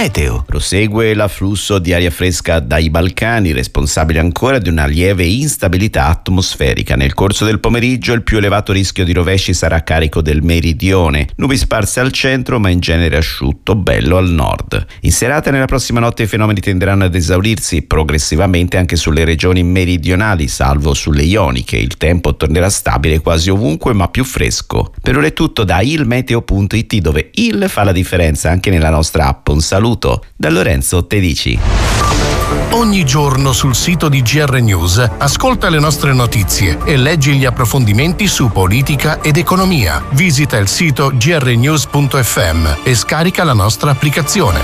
meteo. Prosegue l'afflusso di aria fresca dai Balcani, responsabile ancora di una lieve instabilità atmosferica. Nel corso del pomeriggio il più elevato rischio di rovesci sarà a carico del meridione. Nubi sparse al centro, ma in genere asciutto, bello al nord. In serata e nella prossima notte i fenomeni tenderanno ad esaurirsi progressivamente anche sulle regioni meridionali, salvo sulle ioniche. Il tempo tornerà stabile quasi ovunque, ma più fresco. Per ora è tutto da ilmeteo.it, dove il fa la differenza anche nella nostra app. Un saluto da Lorenzo Tedici. Ogni giorno sul sito di GR News ascolta le nostre notizie e leggi gli approfondimenti su politica ed economia. Visita il sito grnews.fm e scarica la nostra applicazione.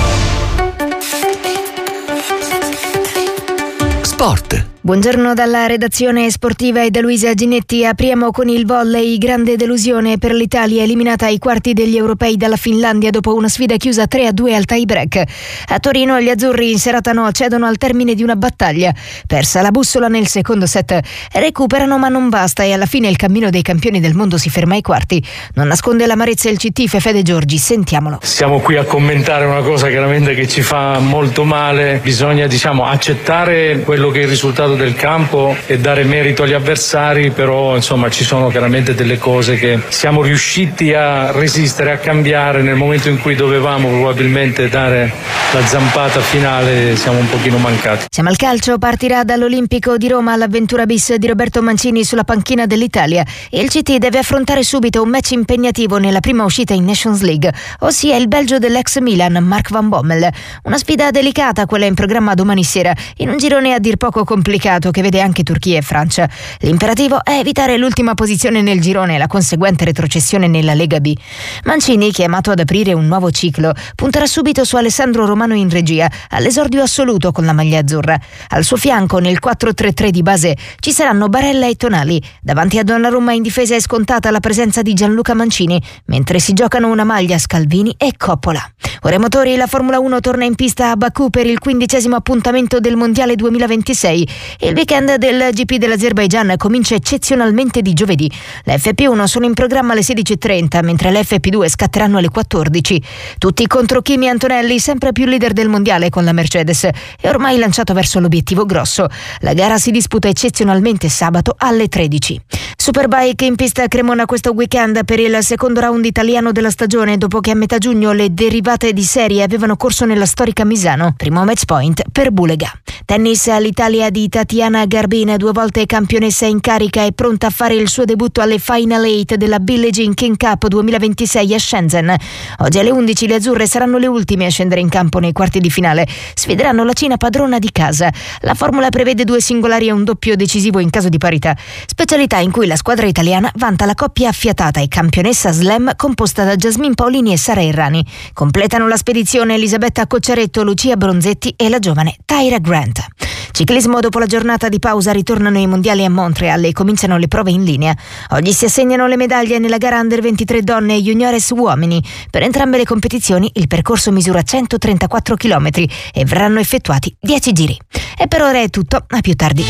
Sport. Buongiorno dalla redazione sportiva e da Luisa Ginetti. Apriamo con il volley. Grande delusione per l'Italia, eliminata ai quarti degli europei dalla Finlandia dopo una sfida chiusa 3-2 al tie break. A Torino gli azzurri in serata no cedono al termine di una battaglia. Persa la bussola nel secondo set, recuperano ma non basta e alla fine il cammino dei campioni del mondo si ferma ai quarti. Non nasconde l'amarezza il CT Fede Giorgi, sentiamolo. Siamo qui a commentare una cosa chiaramente che ci fa molto male. Bisogna accettare quello che è il risultato del campo e dare merito agli avversari, però ci sono chiaramente delle cose che siamo riusciti a resistere, a cambiare nel momento in cui dovevamo probabilmente dare la zampata finale. Siamo un pochino mancati. Siamo al calcio. Partirà dall'Olimpico di Roma l'avventura bis di Roberto Mancini sulla panchina dell'Italia. Il CT deve affrontare subito un match impegnativo nella prima uscita in Nations League, ossia il Belgio dell'ex Milan Mark van Bommel. Una sfida delicata quella in programma domani sera, in un girone a dir poco complicato che vede anche Turchia e Francia. L'imperativo è evitare l'ultima posizione nel girone e la conseguente retrocessione nella Lega B. Mancini, chiamato ad aprire un nuovo ciclo, punterà subito su Alessandro Romano in regia, all'esordio assoluto con la maglia azzurra. Al suo fianco, nel 4-3-3 di base, ci saranno Barella e Tonali. Davanti a Donnarumma in difesa è scontata la presenza di Gianluca Mancini, mentre si giocano una maglia Scalvini e Coppola. Ora i motori, la Formula 1 torna in pista a Baku per il 15° appuntamento del Mondiale 2026. Il weekend del GP dell'Azerbaigian comincia eccezionalmente di giovedì. Le FP1 sono in programma alle 16:30, mentre le FP2 scatteranno alle 14. Tutti contro Kimi Antonelli, sempre più leader del mondiale con la Mercedes, e ormai lanciato verso l'obiettivo grosso. La gara si disputa eccezionalmente sabato alle 13. Superbike in pista a Cremona questo weekend per il secondo round italiano della stagione, dopo che a metà giugno le derivate di serie avevano corso nella storica Misano. Primo match point per Bulega. Tennis, l'Italia di Tatiana Garbin, 2 volte campionessa in carica, è pronta a fare il suo debutto alle Final 8 della Billie Jean King Cup 2026 a Shenzhen. Oggi alle 11 le azzurre saranno le ultime a scendere in campo nei quarti di finale. Sfideranno la Cina padrona di casa. La formula prevede 2 singolari e un doppio decisivo in caso di parità, specialità in cui la squadra italiana vanta la coppia affiatata e campionessa slam composta da Jasmine Paolini e Sara Errani. Completano la spedizione Elisabetta Cocciaretto, Lucia Bronzetti e la giovane Tyra Grant. Ciclismo, dopo la giornata di pausa ritornano i mondiali a Montreal e cominciano le prove in linea. Oggi si assegnano le medaglie nella gara Under 23 donne e Juniores uomini. Per entrambe le competizioni il percorso misura 134 km e verranno effettuati 10 giri. E per ora è tutto, a più tardi.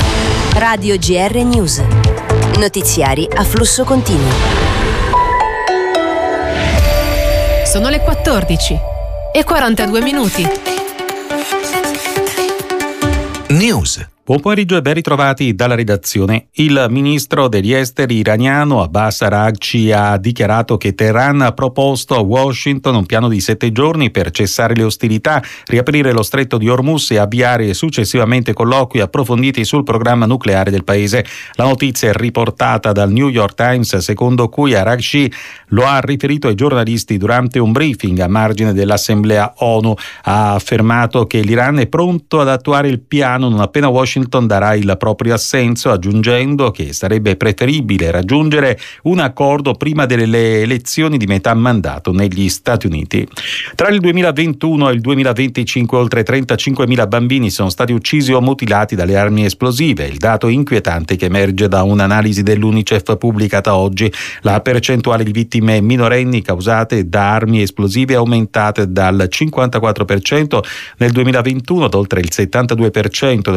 Radio GR News. Notiziari a flusso continuo. Sono le 14:42. News. Buon pomeriggio e ben ritrovati dalla redazione. Il ministro degli esteri iraniano Abbas Araghchi ha dichiarato che Teheran ha proposto a Washington un piano di 7 giorni per cessare le ostilità, riaprire lo stretto di Hormuz e avviare successivamente colloqui approfonditi sul programma nucleare del paese. La notizia è riportata dal New York Times, secondo cui Araghchi lo ha riferito ai giornalisti durante un briefing a margine dell'Assemblea ONU. Ha affermato che l'Iran è pronto ad attuare il piano non appena Washington darà il proprio assenso, aggiungendo che sarebbe preferibile raggiungere un accordo prima delle elezioni di metà mandato negli Stati Uniti. Tra il 2021 e il 2025 oltre 35.000 bambini sono stati uccisi o mutilati dalle armi esplosive. Il dato inquietante che emerge da un'analisi dell'UNICEF pubblicata oggi. La percentuale di vittime minorenni causate da armi esplosive è aumentata dal 54% nel 2021 ad oltre il 72% nel 2022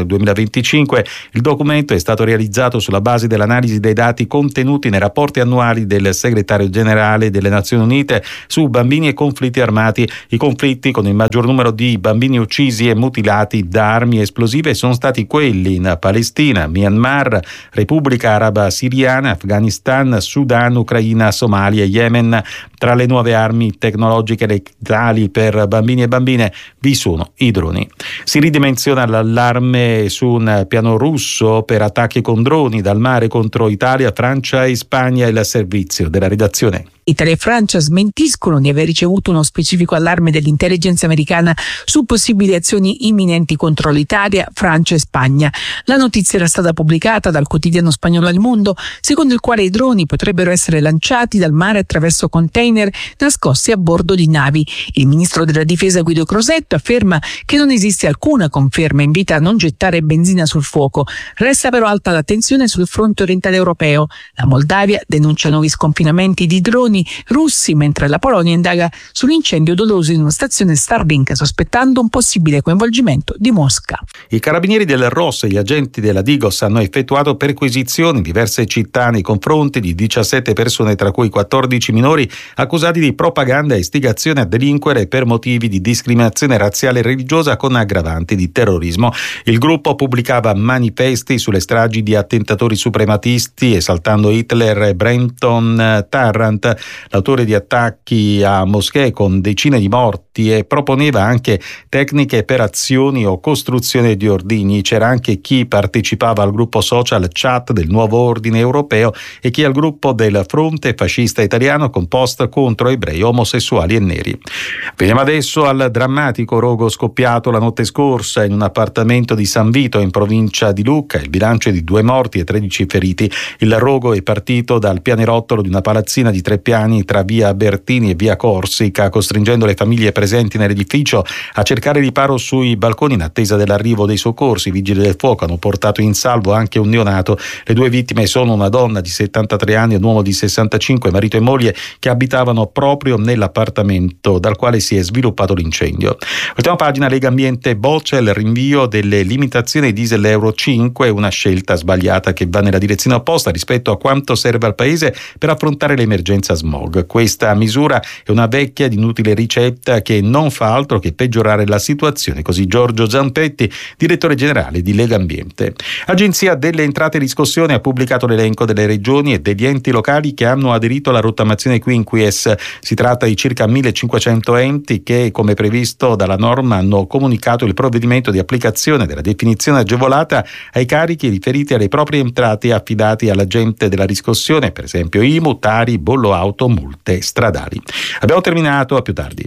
2025. Il documento è stato realizzato sulla base dell'analisi dei dati contenuti nei rapporti annuali del segretario generale delle Nazioni Unite su bambini e conflitti armati. I conflitti con il maggior numero di bambini uccisi e mutilati da armi esplosive sono stati quelli in Palestina, Myanmar, Repubblica Araba Siriana, Afghanistan, Sudan, Ucraina, Somalia e Yemen. Tra le nuove armi tecnologiche letali per bambini e bambine vi sono i droni. Si ridimensiona l'allarme su un piano russo per attacchi con droni dal mare contro Italia, Francia e Spagna. Il servizio della redazione. Italia e Francia smentiscono di aver ricevuto uno specifico allarme dell'intelligence americana su possibili azioni imminenti contro l'Italia, Francia e Spagna. La notizia era stata pubblicata dal quotidiano spagnolo El Mundo, secondo il quale i droni potrebbero essere lanciati dal mare attraverso container nascosti a bordo di navi. Il ministro della difesa Guido Crosetto afferma che non esiste alcuna conferma e invita a non gettare benzina sul fuoco. Resta però alta l'attenzione sul fronte orientale europeo. La Moldavia denuncia nuovi sconfinamenti di droni russi, mentre la Polonia indaga sull'incendio doloso in una stazione Starlink, sospettando un possibile coinvolgimento di Mosca. I carabinieri del ROS e gli agenti della Digos hanno effettuato perquisizioni in diverse città nei confronti di 17 persone, tra cui 14 minori, accusati di propaganda e istigazione a delinquere per motivi di discriminazione razziale e religiosa con aggravanti di terrorismo. Il gruppo pubblicava manifesti sulle stragi di attentatori suprematisti esaltando Hitler e Brenton Tarrant, l'autore di attacchi a moschee con decine di morti, e proponeva anche tecniche per azioni o costruzione di ordigni. C'era anche chi partecipava al gruppo social chat del Nuovo Ordine Europeo e chi al gruppo del Fronte Fascista Italiano con post contro ebrei, omosessuali e neri. Veniamo adesso al drammatico rogo scoppiato la notte scorsa in un appartamento di San Vito in provincia di Lucca. Il bilancio è di 2 morti e 13 feriti. Il rogo è partito dal pianerottolo di una palazzina di 3 piani tra via Bertini e via Corsica, costringendo le famiglie presenti nell'edificio a cercare riparo sui balconi in attesa dell'arrivo dei soccorsi. I vigili del fuoco hanno portato in salvo anche un neonato. Le 2 vittime sono una donna di 73 anni e un uomo di 65, marito e moglie, che abitavano proprio nell'appartamento dal quale si è sviluppato l'incendio. Ultima pagina, Lega Ambiente boccia il rinvio delle limitazioni diesel Euro 5, una scelta sbagliata che va nella direzione opposta rispetto a quanto serve al Paese per affrontare l'emergenza smog. Questa misura è una vecchia ed inutile ricetta che non fa altro che peggiorare la situazione, così Giorgio Zampetti, direttore generale di Lega Ambiente. Agenzia delle Entrate e Riscossione ha pubblicato l'elenco delle regioni e degli enti locali che hanno aderito alla rottamazione quinquies. Si tratta di circa 1500 enti che, come previsto dalla norma, hanno comunicato il provvedimento di applicazione della definizione agevolata ai carichi riferiti alle proprie entrate affidati all'agente della riscossione, per esempio IMU, Tari, bollo auto, multe stradali. Abbiamo terminato, a più tardi.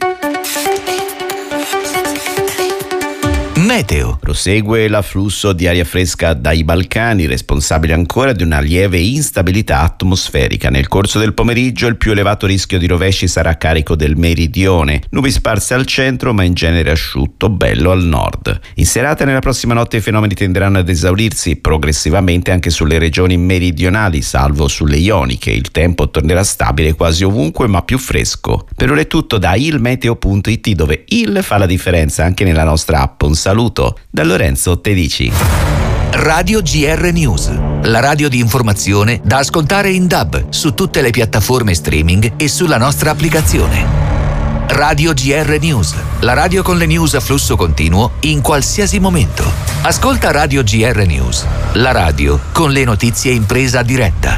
Meteo. Prosegue l'afflusso di aria fresca dai Balcani, responsabile ancora di una lieve instabilità atmosferica. Nel corso del pomeriggio il più elevato rischio di rovesci sarà a carico del meridione. Nubi sparse al centro, ma in genere asciutto, bello al nord. In serata e nella prossima notte i fenomeni tenderanno ad esaurirsi progressivamente anche sulle regioni meridionali, salvo sulle ioniche. Il tempo tornerà stabile quasi ovunque, ma più fresco. Per ora è tutto da ilmeteo.it, dove il fa la differenza anche nella nostra app. Un saluto da Lorenzo Tedici. Radio GR News, la radio di informazione da ascoltare in DAB su tutte le piattaforme streaming e sulla nostra applicazione. Radio GR News, la radio con le news a flusso continuo in qualsiasi momento. Ascolta Radio GR News, la radio con le notizie in presa diretta.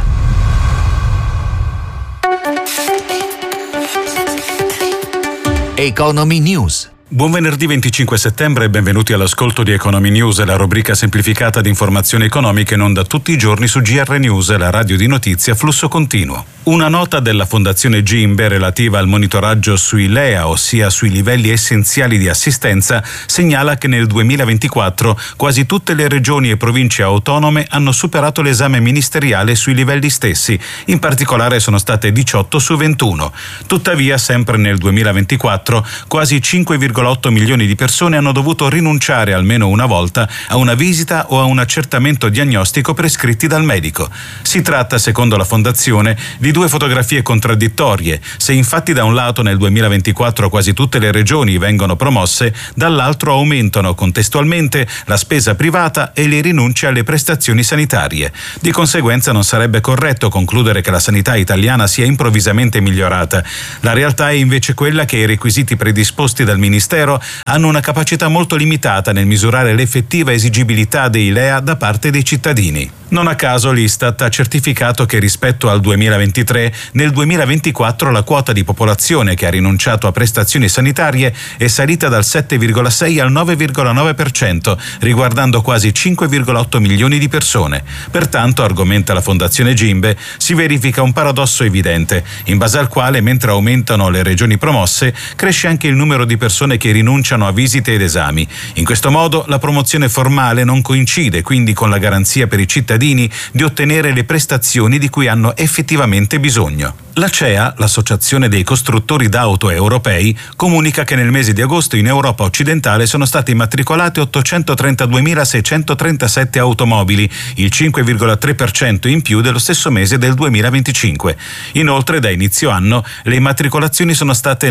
Economy News. Buon venerdì 25 settembre e benvenuti all'ascolto di Economy News, la rubrica semplificata di informazioni economiche in onda tutti i giorni su GR News, la radio di notizie a flusso continuo. Una nota della Fondazione GIMBE relativa al monitoraggio sui LEA, ossia sui livelli essenziali di assistenza, segnala che nel 2024 quasi tutte le regioni e province autonome hanno superato l'esame ministeriale sui livelli stessi, in particolare sono state 18 su 21. Tuttavia, sempre nel 2024, quasi 5,8 5,8 milioni di persone hanno dovuto rinunciare almeno una volta a una visita o a un accertamento diagnostico prescritti dal medico. Si tratta, secondo la Fondazione, di due fotografie contraddittorie. Se infatti da un lato nel 2024 quasi tutte le regioni vengono promosse, dall'altro aumentano contestualmente la spesa privata e le rinunce alle prestazioni sanitarie. Di conseguenza non sarebbe corretto concludere che la sanità italiana sia improvvisamente migliorata. La realtà è invece quella che i requisiti predisposti dal Ministero hanno una capacità molto limitata nel misurare l'effettiva esigibilità dei LEA da parte dei cittadini. Non a caso l'Istat ha certificato che rispetto al 2023, nel 2024 la quota di popolazione che ha rinunciato a prestazioni sanitarie è salita dal 7,6 al 9,9%, riguardando quasi 5,8 milioni di persone. Pertanto, argomenta la Fondazione Gimbe, si verifica un paradosso evidente, in base al quale mentre aumentano le regioni promosse, cresce anche il numero di persone che rinunciano a visite ed esami. In questo modo la promozione formale non coincide quindi con la garanzia per i cittadini di ottenere le prestazioni di cui hanno effettivamente bisogno. La CEA, l'Associazione dei costruttori d'auto europei, comunica che nel mese di agosto in Europa occidentale sono state immatricolate 832.637 automobili, il 5,3% in più dello stesso mese del 2025. Inoltre, da inizio anno, le immatricolazioni sono state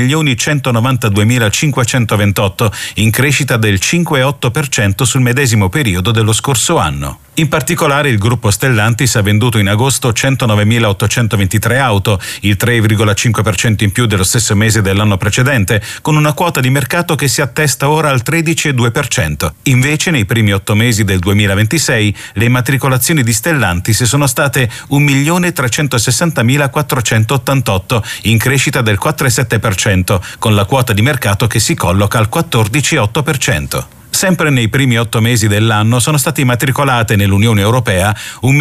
9.192.528, in crescita del 5,8% sul medesimo periodo dello scorso anno. In particolare il gruppo Stellantis ha venduto in agosto 109.823 auto, il 3,5% in più dello stesso mese dell'anno precedente, con una quota di mercato che si attesta ora al 13,2%. Invece nei primi 8 mesi del 2026 le immatricolazioni di Stellantis sono state 1.360.488, in crescita del 4,7%, con la quota di mercato che si colloca al 14,8%. Sempre nei primi 8 mesi dell'anno sono state immatricolate nell'Unione Europea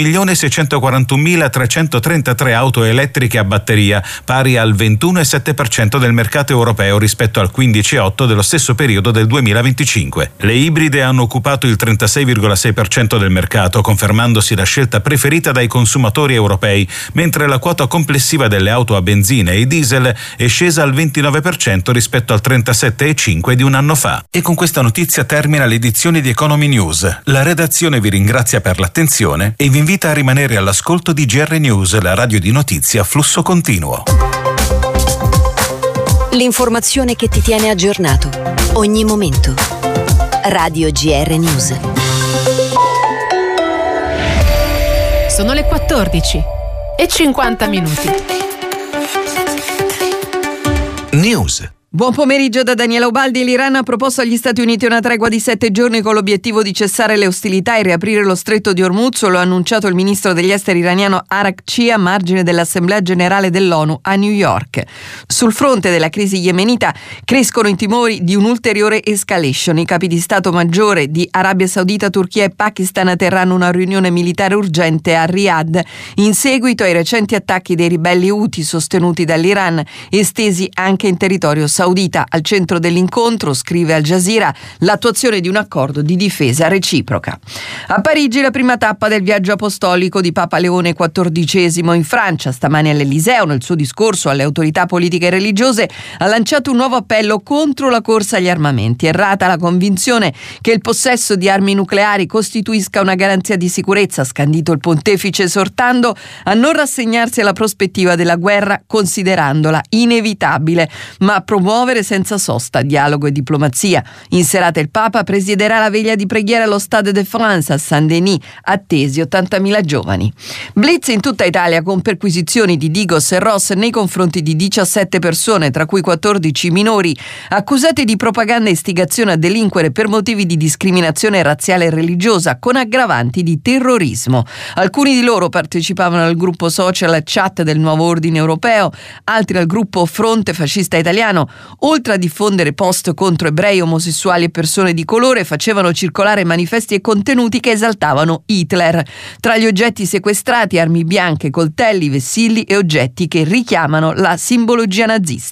1.641.333 auto elettriche a batteria, pari al 21,7% del mercato europeo rispetto al 15,8% dello stesso periodo del 2025. Le ibride hanno occupato il 36,6% del mercato, confermandosi la scelta preferita dai consumatori europei, mentre la quota complessiva delle auto a benzina e diesel è scesa al 29% rispetto al 37,5% di un anno fa. E con questa notizia termina l'edizione di Economy News. La redazione vi ringrazia per l'attenzione e vi invita a rimanere all'ascolto di GR News, la radio di notizie a flusso continuo. L'informazione che ti tiene aggiornato. Ogni momento. Radio GR News. Sono le 14:50. News. Buon pomeriggio da Daniela Ubaldi. L'Iran ha proposto agli Stati Uniti una tregua di 7 giorni con l'obiettivo di cessare le ostilità e riaprire lo stretto di Hormuz. Lo ha annunciato il ministro degli esteri iraniano Arakci a margine dell'Assemblea Generale dell'ONU a New York. Sul fronte della crisi yemenita crescono i timori di un'ulteriore escalation. I capi di Stato Maggiore di Arabia Saudita, Turchia e Pakistan terranno una riunione militare urgente a Riyadh in seguito ai recenti attacchi dei ribelli Houthi sostenuti dall'Iran, estesi anche in territorio saudita. Al centro dell'incontro, scrive Al Jazeera, l'attuazione di un accordo di difesa reciproca. A Parigi la prima tappa del viaggio apostolico di Papa Leone XIV in Francia. Stamani all'Eliseo, nel suo discorso alle autorità politiche e religiose, ha lanciato un nuovo appello contro la corsa agli armamenti. Errata la convinzione che il possesso di armi nucleari costituisca una garanzia di sicurezza, ha scandito il pontefice, esortando a non rassegnarsi alla prospettiva della guerra, considerandola inevitabile, ma promuovere senza sosta dialogo e diplomazia. In serata il Papa presiederà la veglia di preghiera allo Stade de France a Saint-Denis, attesi 80.000 giovani. Blitz in tutta Italia con perquisizioni di Digos e Ross nei confronti di 17 persone, tra cui 14 minori, accusate di propaganda e istigazione a delinquere per motivi di discriminazione razziale e religiosa, con aggravanti di terrorismo. Alcuni di loro partecipavano al gruppo social Chat del Nuovo Ordine Europeo, altri al gruppo Fronte Fascista Italiano. Oltre a diffondere post contro ebrei, omosessuali e persone di colore, facevano circolare manifesti e contenuti che esaltavano Hitler. Tra gli oggetti sequestrati, armi bianche, coltelli, vessilli e oggetti che richiamano la simbologia nazista.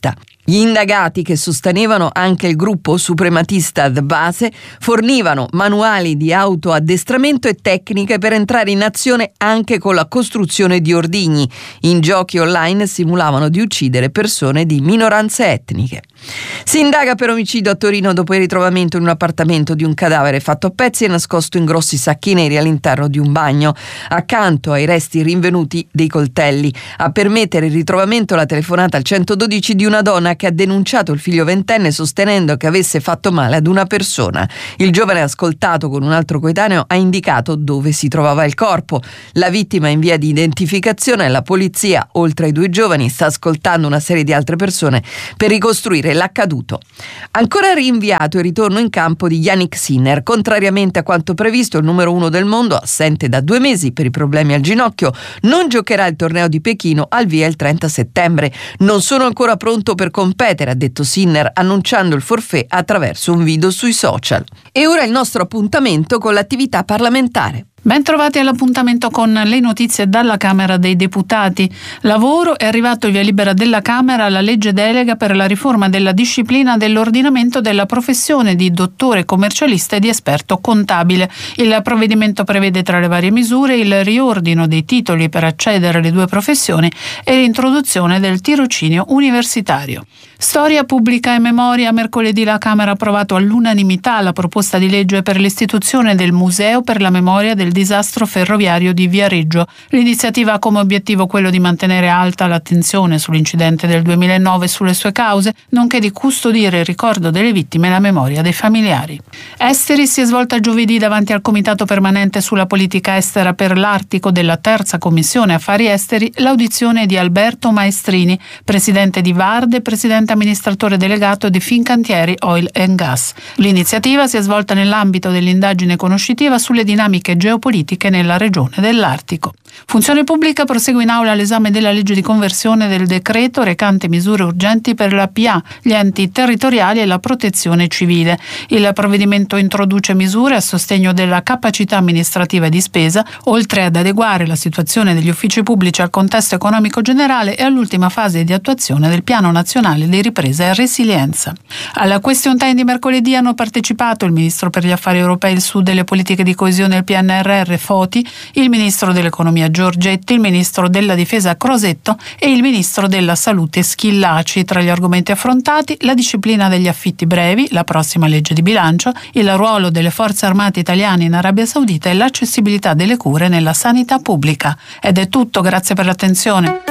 Gli indagati, che sostenevano anche il gruppo suprematista The Base, fornivano manuali di autoaddestramento e tecniche per entrare in azione anche con la costruzione di ordigni. In giochi online simulavano di uccidere persone di minoranze etniche. Si indaga per omicidio a Torino dopo il ritrovamento in un appartamento di un cadavere fatto a pezzi e nascosto in grossi sacchi neri all'interno di un bagno. Accanto ai resti rinvenuti dei coltelli. A permettere il ritrovamento la telefonata al 112 di una donna che ha denunciato il figlio ventenne sostenendo che avesse fatto male ad una persona. Il giovane, ascoltato con un altro coetaneo, ha indicato dove si trovava il corpo. La vittima è in via di identificazione e la polizia, oltre ai 2 giovani, sta ascoltando una serie di altre persone per ricostruire l'accaduto. Ancora rinviato il ritorno in campo di Jannik Sinner. Contrariamente a quanto previsto, il numero 1 del mondo, assente da 2 mesi per i problemi al ginocchio, non giocherà il torneo di Pechino al via il 30 settembre. Non sono ancora pronto per competere, ha detto Sinner, annunciando il forfait attraverso un video sui social. E ora il nostro appuntamento con l'attività parlamentare. Ben trovati all'appuntamento con le notizie dalla Camera dei Deputati. Lavoro: è arrivato il via libera della Camera alla legge delega per la riforma della disciplina dell'ordinamento della professione di dottore commercialista e di esperto contabile. Il provvedimento prevede, tra le varie misure, il riordino dei titoli per accedere alle 2 professioni e l'introduzione del tirocinio universitario. Storia pubblica e memoria. Mercoledì la Camera ha approvato all'unanimità la proposta di legge per l'istituzione del Museo per la memoria del disastro ferroviario di Viareggio. L'iniziativa ha come obiettivo quello di mantenere alta l'attenzione sull'incidente del 2009 e sulle sue cause, nonché di custodire il ricordo delle vittime e la memoria dei familiari. Esteri: si è svolta giovedì davanti al Comitato Permanente sulla Politica Estera per l'Artico della Terza Commissione Affari Esteri l'audizione di Alberto Maestrini, presidente di VARD e presidente amministratore delegato di Fincantieri Oil and Gas. L'iniziativa si è svolta nell'ambito dell'indagine conoscitiva sulle dinamiche geopolitiche nella regione dell'Artico. Funzione Pubblica prosegue in aula l'esame della legge di conversione del decreto recante misure urgenti per la PA, gli enti territoriali e la protezione civile. Il provvedimento introduce misure a sostegno della capacità amministrativa e di spesa, oltre ad adeguare la situazione degli uffici pubblici al contesto economico generale e all'ultima fase di attuazione del Piano Nazionale di Ripresa e Resilienza. Alla question time di mercoledì hanno partecipato il Ministro per gli Affari Europei, il Sud e le politiche di coesione e il PNRR Foti, il Ministro dell'Economia Giorgetti, il Ministro della Difesa Crosetto e il Ministro della Salute Schillaci. Tra gli argomenti affrontati la disciplina degli affitti brevi, la prossima legge di bilancio, il ruolo delle forze armate italiane in Arabia Saudita e l'accessibilità delle cure nella sanità pubblica. Ed è tutto, grazie per l'attenzione.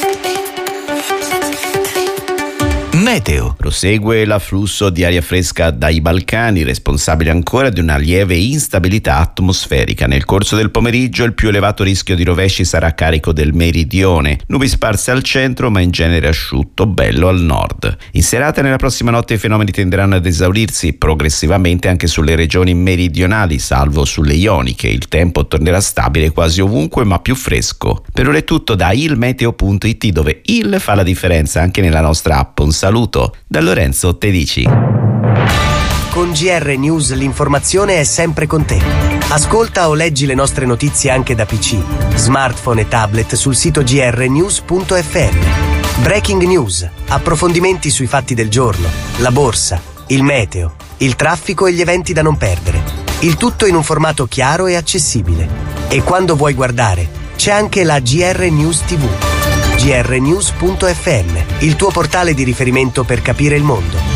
Meteo. Prosegue l'afflusso di aria fresca dai Balcani, responsabile ancora di una lieve instabilità atmosferica. Nel corso del pomeriggio il più elevato rischio di rovesci sarà a carico del meridione, nubi sparse al centro ma in genere asciutto, bello al nord. In serata e nella prossima notte i fenomeni tenderanno ad esaurirsi progressivamente anche sulle regioni meridionali, salvo sulle ioniche. Il tempo tornerà stabile quasi ovunque ma più fresco. Per ora è tutto da ilmeteo.it, dove il fa la differenza anche nella nostra app. Un saluto da Lorenzo Tedici. Con GR News l'informazione è sempre con te. Ascolta o leggi le nostre notizie anche da PC, smartphone e tablet sul sito grnews.fm. Breaking news, approfondimenti sui fatti del giorno, la borsa, il meteo, il traffico e gli eventi da non perdere. Il tutto in un formato chiaro e accessibile. E quando vuoi guardare, c'è anche la GR News TV. grnews.fm, il tuo portale di riferimento per capire il mondo.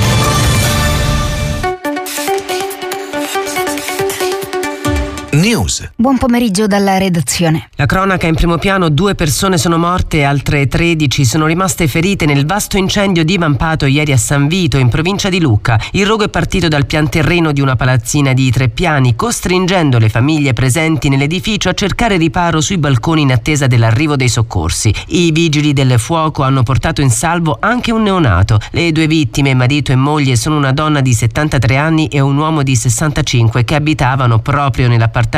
News. Buon pomeriggio dalla redazione. La cronaca in primo piano: 2 persone sono morte e altre 13 sono rimaste ferite nel vasto incendio divampato ieri a San Vito, in provincia di Lucca. Il rogo è partito dal pian terreno di una palazzina di 3 piani, costringendo le famiglie presenti nell'edificio a cercare riparo sui balconi in attesa dell'arrivo dei soccorsi. I vigili del fuoco hanno portato in salvo anche un neonato. Le 2 vittime, marito e moglie, sono una donna di 73 anni e un uomo di 65 che abitavano proprio nell'appartamento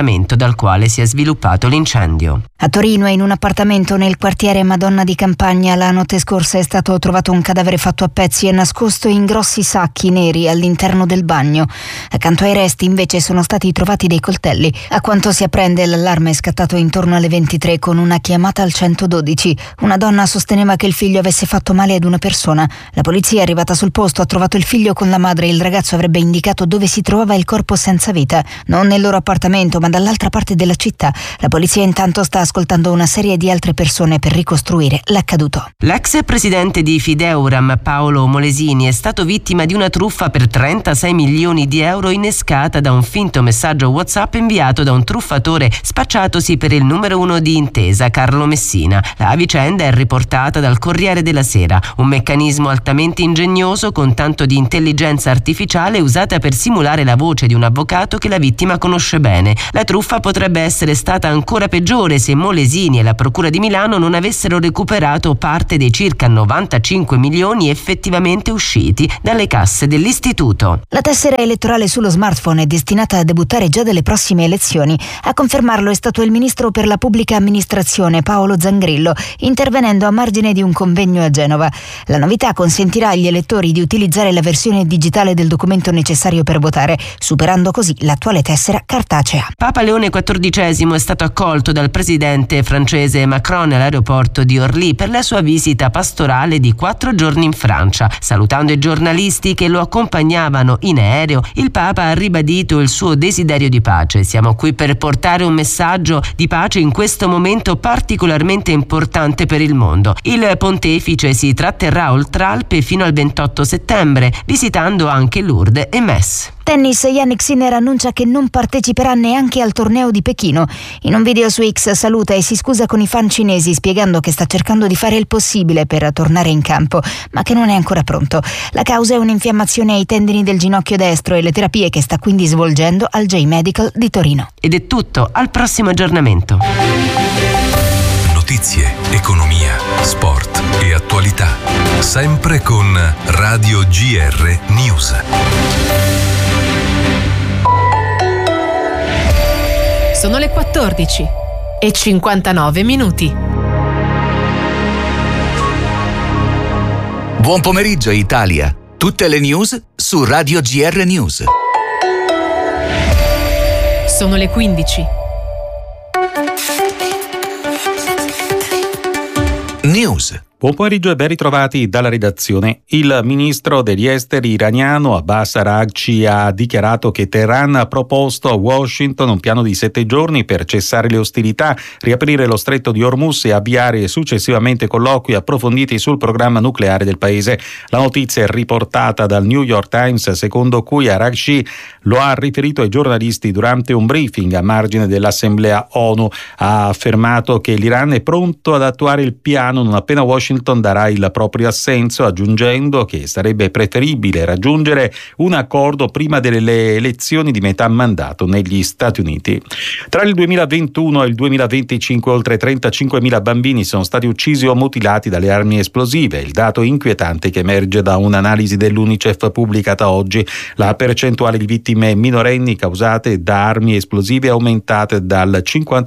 appartamento dal quale si è sviluppato l'incendio. A Torino, in un appartamento nel quartiere Madonna di Campagna, la notte scorsa è stato trovato un cadavere fatto a pezzi e nascosto in grossi sacchi neri all'interno del bagno. Accanto ai resti invece sono stati trovati dei coltelli. A quanto si apprende, l'allarme è scattato intorno alle 23 con una chiamata al 112. Una donna sosteneva che il figlio avesse fatto male ad una persona. La polizia è arrivata sul posto, ha trovato il figlio con la madre e il ragazzo avrebbe indicato dove si trovava il corpo senza vita. Non nel loro appartamento, ma dall'altra parte della città. La polizia intanto sta ascoltando una serie di altre persone per ricostruire l'accaduto. L'ex presidente di Fideuram, Paolo Molesini, è stato vittima di una truffa per 36 milioni di euro innescata da un finto messaggio WhatsApp inviato da un truffatore spacciatosi per il numero 1 di Intesa, Carlo Messina. La vicenda è riportata dal Corriere della Sera, un meccanismo altamente ingegnoso con tanto di intelligenza artificiale usata per simulare la voce di un avvocato che la vittima conosce bene. La truffa potrebbe essere stata ancora peggiore se Molesini e la Procura di Milano non avessero recuperato parte dei circa 95 milioni effettivamente usciti dalle casse dell'istituto. La tessera elettorale sullo smartphone è destinata a debuttare già dalle prossime elezioni. A confermarlo è stato il ministro per la pubblica amministrazione Paolo Zangrillo, intervenendo a margine di un convegno a Genova. La novità consentirà agli elettori di utilizzare la versione digitale del documento necessario per votare, superando così l'attuale tessera cartacea. Papa Leone XIV è stato accolto dal presidente francese Macron all'aeroporto di Orly per la sua visita pastorale di 4 giorni in Francia. Salutando i giornalisti che lo accompagnavano in aereo, il Papa ha ribadito il suo desiderio di pace. Siamo qui per portare un messaggio di pace in questo momento particolarmente importante per il mondo. Il pontefice si tratterrà oltre Alpe fino al 28 settembre, visitando anche Lourdes e Metz. Tennis, Jannik Sinner annuncia che non parteciperà neanche al torneo di Pechino. In un video su X saluta e si scusa con i fan cinesi, spiegando che sta cercando di fare il possibile per tornare in campo, ma che non è ancora pronto. La causa è un'infiammazione ai tendini del ginocchio destro e le terapie che sta quindi svolgendo al J-Medical di Torino. Ed è tutto, al prossimo aggiornamento. Notizie, economia, sport e attualità. Sempre con Radio GR News. Sono le 14:59. Buon pomeriggio Italia. Tutte le news su Radio GR News. Sono le 15. News. Buon pomeriggio e ben ritrovati dalla redazione. Il ministro degli esteri iraniano Abbas Araghchi ha dichiarato che Teheran ha proposto a Washington un piano di 7 giorni per cessare le ostilità, riaprire lo stretto di Hormuz e avviare successivamente colloqui approfonditi sul programma nucleare del paese. La notizia è riportata dal New York Times, secondo cui Araghchi lo ha riferito ai giornalisti durante un briefing a margine dell'Assemblea ONU. Ha affermato che l'Iran è pronto ad attuare il piano non appena Washington darà il proprio assenso, aggiungendo che sarebbe preferibile raggiungere un accordo prima delle elezioni di metà mandato negli Stati Uniti. Tra il 2021 e il 2025 oltre 35.000 bambini sono stati uccisi o mutilati dalle armi esplosive. Il dato inquietante che emerge da un'analisi dell'UNICEF pubblicata oggi. La percentuale di vittime minorenni causate da armi esplosive è aumentata dal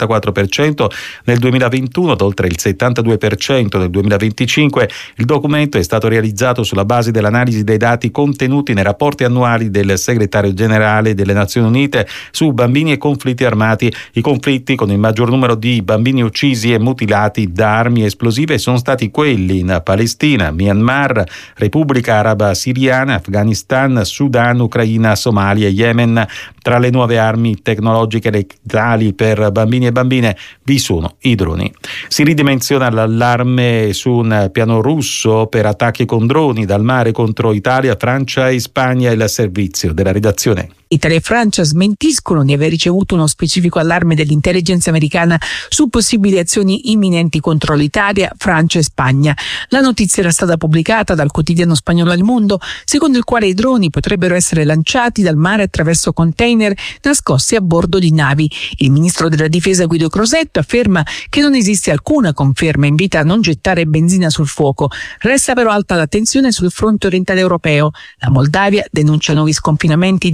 54% nel 2021 ad oltre il 72% nel 2025. Il documento è stato realizzato sulla base dell'analisi dei dati contenuti nei rapporti annuali del segretario generale delle Nazioni Unite su bambini e conflitti armati. I conflitti con il maggior numero di bambini uccisi e mutilati da armi esplosive sono stati quelli in Palestina, Myanmar, Repubblica Araba Siriana, Afghanistan, Sudan, Ucraina, Somalia e Yemen. Tra le nuove armi tecnologiche letali per bambini e bambine vi sono i droni. Si ridimensiona l'allarme su un piano russo per attacchi con droni dal mare contro Italia, Francia e Spagna. Il servizio della redazione. Italia e Francia smentiscono di aver ricevuto uno specifico allarme dell'intelligence americana su possibili azioni imminenti contro l'Italia, Francia e Spagna. La notizia era stata pubblicata dal quotidiano spagnolo El Mundo, secondo il quale i droni potrebbero essere lanciati dal mare attraverso container nascosti a bordo di navi. Il ministro della difesa Guido Crosetto afferma che non esiste alcuna conferma e invita a non gettare benzina sul fuoco. Resta però alta l'attenzione sul fronte orientale europeo. La Moldavia denuncia nuovi sconfinamenti di droni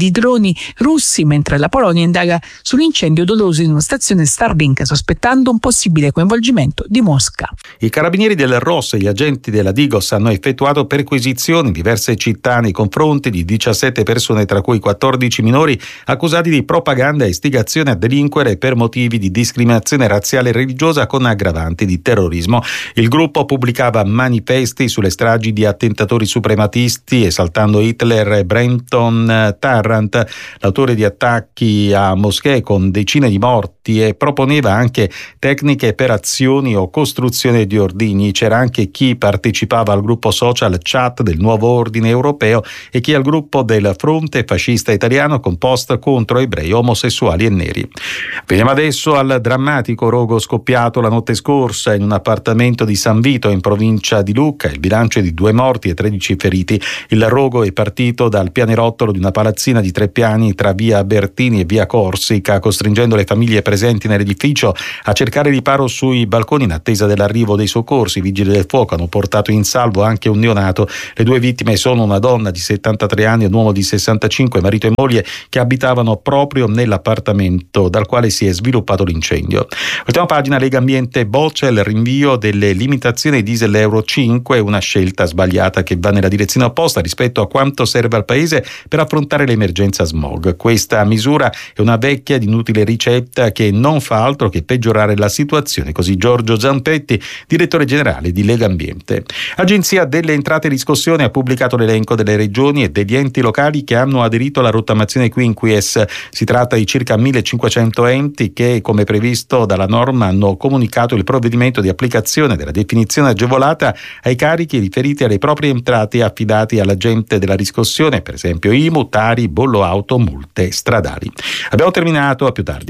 droni russi, mentre la Polonia indaga sull'incendio doloso in una stazione Starlink, sospettando un possibile coinvolgimento di Mosca. I carabinieri del ROS e gli agenti della Digos hanno effettuato perquisizioni in diverse città nei confronti di 17 persone, tra cui 14 minori, accusati di propaganda e istigazione a delinquere per motivi di discriminazione razziale e religiosa con aggravanti di terrorismo. Il gruppo pubblicava manifesti sulle stragi di attentatori suprematisti esaltando Hitler e Brenton Tarrant, l'autore di attacchi a moschee con decine di morti, e proponeva anche tecniche per azioni o costruzione di ordigni. C'era anche chi partecipava al gruppo social Chat del Nuovo Ordine Europeo e chi al gruppo del Fronte Fascista Italiano con post contro ebrei, omosessuali e neri. Veniamo adesso al drammatico rogo scoppiato la notte scorsa in un appartamento di San Vito in provincia di Lucca. Il bilancio è di 2 morti e 13 feriti. Il rogo è partito dal pianerottolo di una palazzina di 3 piani tra via Bertini e via Corsica, costringendo le famiglie presenti nell'edificio a cercare riparo sui balconi in attesa dell'arrivo dei soccorsi. I vigili del fuoco hanno portato in salvo anche un neonato. Le 2 vittime sono una donna di 73 anni e un uomo di 65, marito e moglie, che abitavano proprio nell'appartamento dal quale si è sviluppato l'incendio. Ultima pagina, Lega Ambiente boccia il rinvio delle limitazioni diesel Euro 5, una scelta sbagliata che va nella direzione opposta rispetto a quanto serve al Paese per affrontare l'emergenza smog. Questa misura è una vecchia ed inutile ricetta che non fa altro che peggiorare la situazione, così Giorgio Zampetti, direttore generale di Lega Ambiente. Agenzia delle Entrate e Riscossione ha pubblicato l'elenco delle regioni e degli enti locali che hanno aderito alla rottamazione quinquies. Si tratta di circa 1500 enti che, come previsto dalla norma, hanno comunicato il provvedimento di applicazione della definizione agevolata ai carichi riferiti alle proprie entrate affidati all'agente della riscossione, per esempio IMU, Tari, bollo auto, multe stradali. Abbiamo terminato, a più tardi.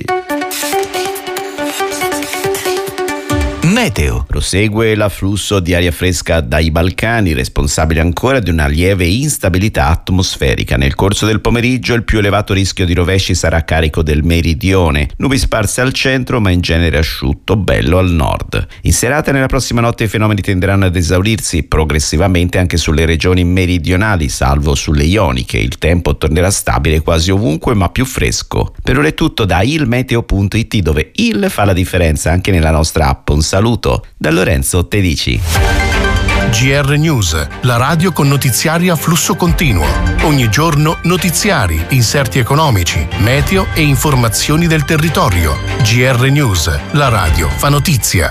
Meteo. Prosegue l'afflusso di aria fresca dai Balcani, responsabile ancora di una lieve instabilità atmosferica. Nel corso del pomeriggio il più elevato rischio di rovesci sarà a carico del meridione, nubi sparse al centro ma in genere asciutto, bello al nord. In serata e nella prossima notte i fenomeni tenderanno ad esaurirsi progressivamente anche sulle regioni meridionali, salvo sulle ioniche. Il tempo tornerà stabile quasi ovunque ma più fresco. Per ora è tutto da ilmeteo.it, dove il fa la differenza anche nella nostra app. Un saluto da Lorenzo Tedici. GR News, la radio con notiziari a flusso continuo. Ogni giorno notiziari, inserti economici, meteo e informazioni del territorio. GR News, la radio fa notizia.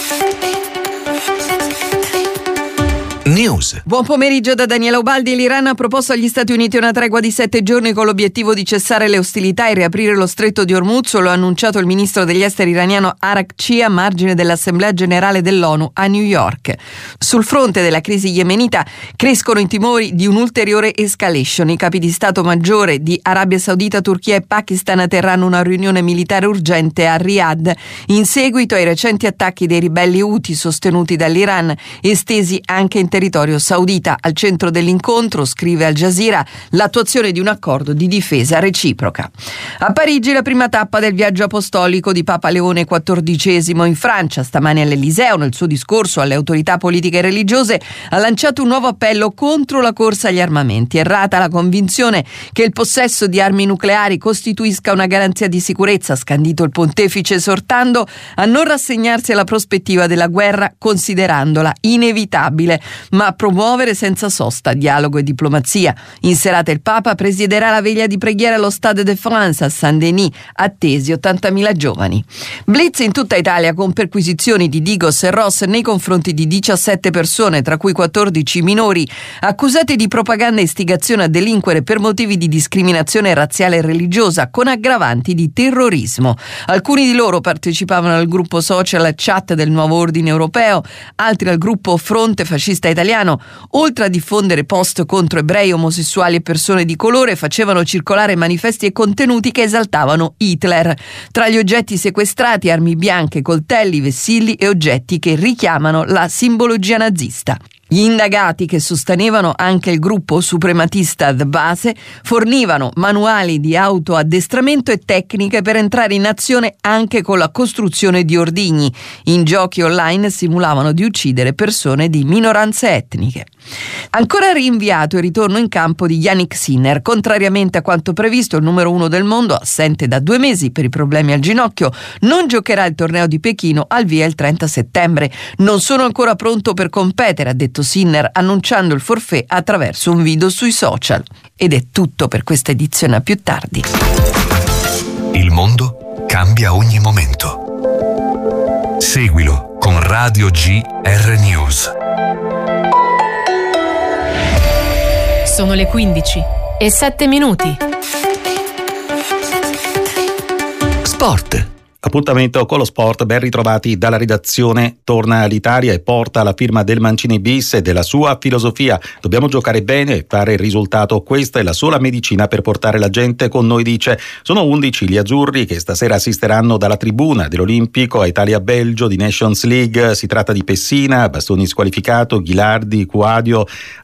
News. Buon pomeriggio da Daniela Ubaldi. L'Iran ha proposto agli Stati Uniti una tregua di 7 giorni con l'obiettivo di cessare le ostilità e riaprire lo stretto di Hormuz. Lo ha annunciato il ministro degli esteri iraniano Arakci a margine dell'Assemblea generale dell'ONU a New York. Sul fronte della crisi yemenita crescono i timori di un'ulteriore escalation. I capi di Stato Maggiore di Arabia Saudita, Turchia e Pakistan terranno una riunione militare urgente a Riyadh in seguito ai recenti attacchi dei ribelli Houthi sostenuti dall'Iran, estesi anche in territorio saudita. Al centro dell'incontro, scrive Al Jazeera, l'attuazione di un accordo di difesa reciproca. A Parigi la prima tappa del viaggio apostolico di Papa Leone XIV in Francia. Stamani all'Eliseo, nel suo discorso alle autorità politiche e religiose, ha lanciato un nuovo appello contro la corsa agli armamenti. Errata la convinzione che il possesso di armi nucleari costituisca una garanzia di sicurezza, ha scandito il pontefice, esortando a non rassegnarsi alla prospettiva della guerra, considerandola inevitabile, ma a promuovere senza sosta dialogo e diplomazia. In serata il Papa presiederà la veglia di preghiera allo Stade de France a Saint-Denis, attesi 80.000 giovani. Blitz in tutta Italia con perquisizioni di Digos e Ross nei confronti di 17 persone, tra cui 14 minori, accusate di propaganda e istigazione a delinquere per motivi di discriminazione razziale e religiosa, con aggravanti di terrorismo. Alcuni di loro partecipavano al gruppo social Chat del Nuovo Ordine Europeo, altri al gruppo Fronte Fascista Italiano. Oltre a diffondere post contro ebrei, omosessuali e persone di colore, facevano circolare manifesti e contenuti che esaltavano Hitler. Tra gli oggetti sequestrati, armi bianche, coltelli, vessilli e oggetti che richiamano la simbologia nazista. Gli indagati, che sostenevano anche il gruppo suprematista The Base, fornivano manuali di autoaddestramento e tecniche per entrare in azione anche con la costruzione di ordigni. In giochi online simulavano di uccidere persone di minoranze etniche. Ancora rinviato il ritorno in campo di Jannik Sinner. Contrariamente a quanto previsto, il numero 1 del mondo, assente da 2 mesi per i problemi al ginocchio, non giocherà il torneo di Pechino al via il 30 settembre. Non sono ancora pronto per competere, ha detto Sinner, annunciando il forfait attraverso un video sui social. Ed è tutto per questa edizione, a più tardi. Il mondo cambia ogni momento. Seguilo con Radio GR News. Sono le 15:07. Sport. Appuntamento con lo sport, ben ritrovati dalla redazione. Torna all'Italia e porta la firma del Mancini bis e della sua filosofia. Dobbiamo giocare bene e fare il risultato. Questa è la sola medicina per portare la gente con noi, dice. Sono 11 gli azzurri che stasera assisteranno dalla tribuna dell'Olimpico a Italia-Belgio di Nations League. Si tratta di Pessina, Bastoni squalificato, Ghilardi, Quadio,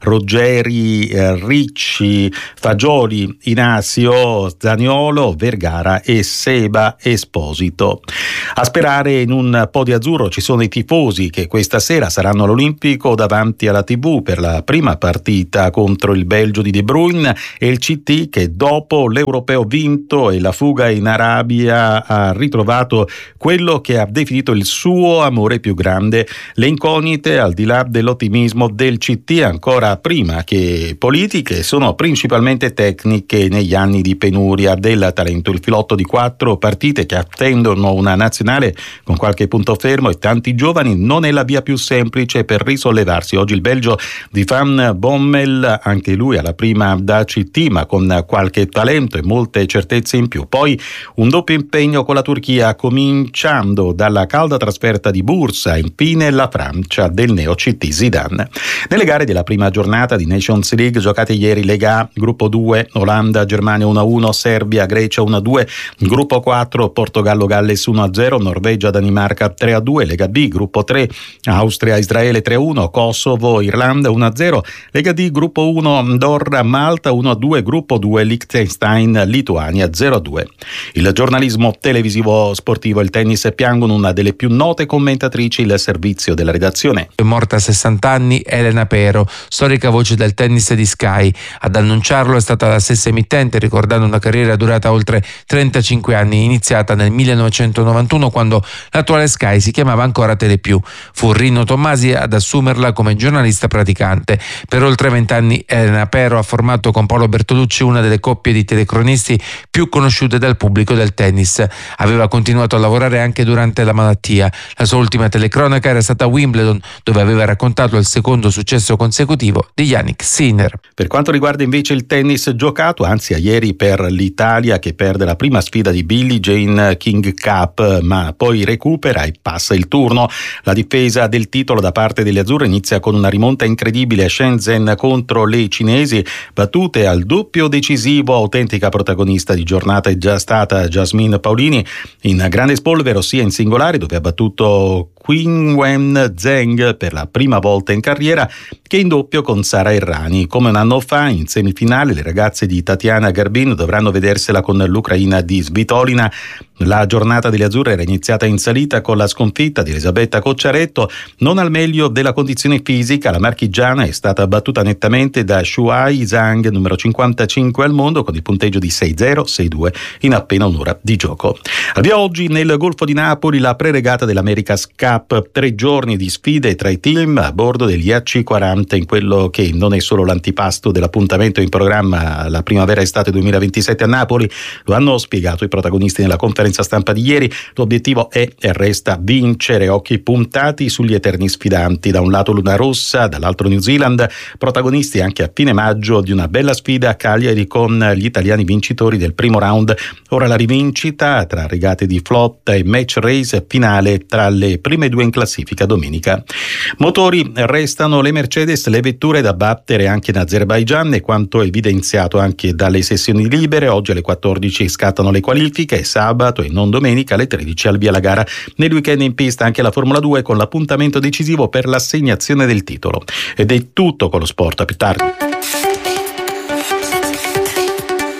Ruggeri, Ricci, Fagioli, Inasio, Zaniolo, Vergara e Seba Esposito. A sperare in un po' di azzurro ci sono i tifosi che questa sera saranno all'Olimpico davanti alla TV per la prima partita contro il Belgio di De Bruyne e il CT che dopo l'Europeo vinto e la fuga in Arabia ha ritrovato quello che ha definito il suo amore più grande. Le incognite, al di là dell'ottimismo del CT ancora prima che politiche, sono principalmente tecniche negli anni di penuria del talento. Il filotto di 4 partite che attendono una nazionale con qualche punto fermo e tanti giovani non è la via più semplice per risollevarsi. Oggi il Belgio di Van Bommel, anche lui alla prima da CT ma con qualche talento e molte certezze in più. Poi un doppio impegno con la Turchia, cominciando dalla calda trasferta di Bursa, infine la Francia del neo CT Zidane. Nelle gare della prima giornata di Nations League giocate ieri, Lega A, gruppo 2, Olanda, Germania 1-1, Serbia, Grecia 1-2, gruppo 4, Portogallo, Galles 1-0, Norvegia, Danimarca 3-2, Lega B, gruppo 3, Austria, Israele 3-1, Kosovo, Irlanda 1-0, Lega D, gruppo 1, Andorra, Malta 1-2, gruppo 2, Liechtenstein, Lituania 0-2. Il giornalismo televisivo sportivo e il tennis piangono una delle più note commentatrici, il servizio della redazione. È morta a 60 anni Elena Pero, storica voce del tennis di Sky. Ad annunciarlo è stata la stessa emittente, ricordando una carriera durata oltre 35 anni, iniziata nel 1991 quando l'attuale Sky si chiamava ancora Telepiù. Fu Rino Tommasi ad assumerla come giornalista praticante. Per oltre 20 anni Elena Pero ha formato con Paolo Bertolucci una delle coppie di telecronisti più conosciute dal pubblico del tennis. Aveva continuato a lavorare anche durante la malattia. La sua ultima telecronaca era stata a Wimbledon, dove aveva raccontato il secondo successo consecutivo di Jannik Sinner. Per quanto riguarda invece il tennis giocato, anzi a ieri per l'Italia che perde la prima sfida di Billie Jean King Cup, ma poi recupera e passa il turno. La difesa del titolo da parte delle azzurre inizia con una rimonta incredibile a Shenzhen contro le cinesi, battute al doppio decisivo. Autentica protagonista di giornata è già stata Jasmine Paolini in grande spolvero sia in singolare, dove ha battuto Qinwen Zheng per la prima volta in carriera, che in doppio con Sara Errani. Come un anno fa in semifinale le ragazze di Tatiana Garbin dovranno vedersela con l'ucraina di Svitolina. La giornata delle azzurre era iniziata in salita con la sconfitta di Elisabetta Cocciaretto, non al meglio della condizione fisica. La marchigiana è stata battuta nettamente da Shuai Zhang, numero 55 al mondo, con il punteggio di 6-0, 6-2 in appena un'ora di gioco. Avvia oggi nel Golfo di Napoli la preregata dell'America's Cup, 3 giorni di sfide tra i team a bordo degli AC40 in quello che non è solo l'antipasto dell'appuntamento in programma la primavera-estate 2027 a Napoli. Lo hanno spiegato i protagonisti nella conferenza stampa di ieri. L'obiettivo è e resta vincere, occhi puntati sugli eterni sfidanti, da un lato Luna Rossa, dall'altro New Zealand, protagonisti anche a fine maggio di una bella sfida a Cagliari con gli italiani vincitori del primo round. Ora la rivincita tra regate di flotta e match race finale tra le prime 2 in classifica domenica. Motori restano le Mercedes, le vetture da battere anche in Azerbaigian, e quanto evidenziato anche dalle sessioni libere. Oggi alle 14 scattano le qualifiche, sabato e non domenica alle 13 al via la gara. Nel weekend in pista anche la Formula 2 con l'appuntamento decisivo per l'assegnazione del titolo. Ed è tutto con lo sport, a più tardi.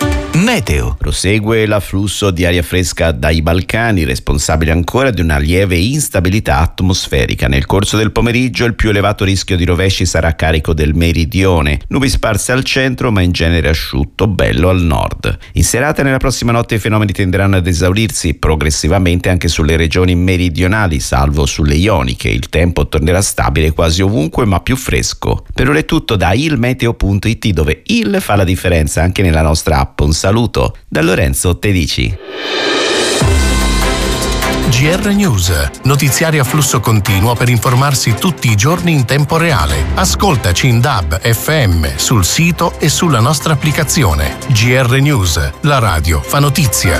Meteo. Prosegue l'afflusso di aria fresca dai Balcani, responsabile ancora di una lieve instabilità atmosferica. Nel corso del pomeriggio il più elevato rischio di rovesci sarà a carico del meridione. Nubi sparse al centro, ma in genere asciutto, bello al nord. In serata e nella prossima notte i fenomeni tenderanno ad esaurirsi progressivamente anche sulle regioni meridionali, salvo sulle ioniche. Il tempo tornerà stabile quasi ovunque, ma più fresco. Per ora è tutto da ilmeteo.it, dove il fa la differenza anche nella nostra app. Un saluto da Lorenzo Tedici. GR News, notiziari a flusso continuo per informarsi tutti i giorni in tempo reale. Ascoltaci in DAB, FM, sul sito e sulla nostra applicazione. GR News, la radio fa notizia.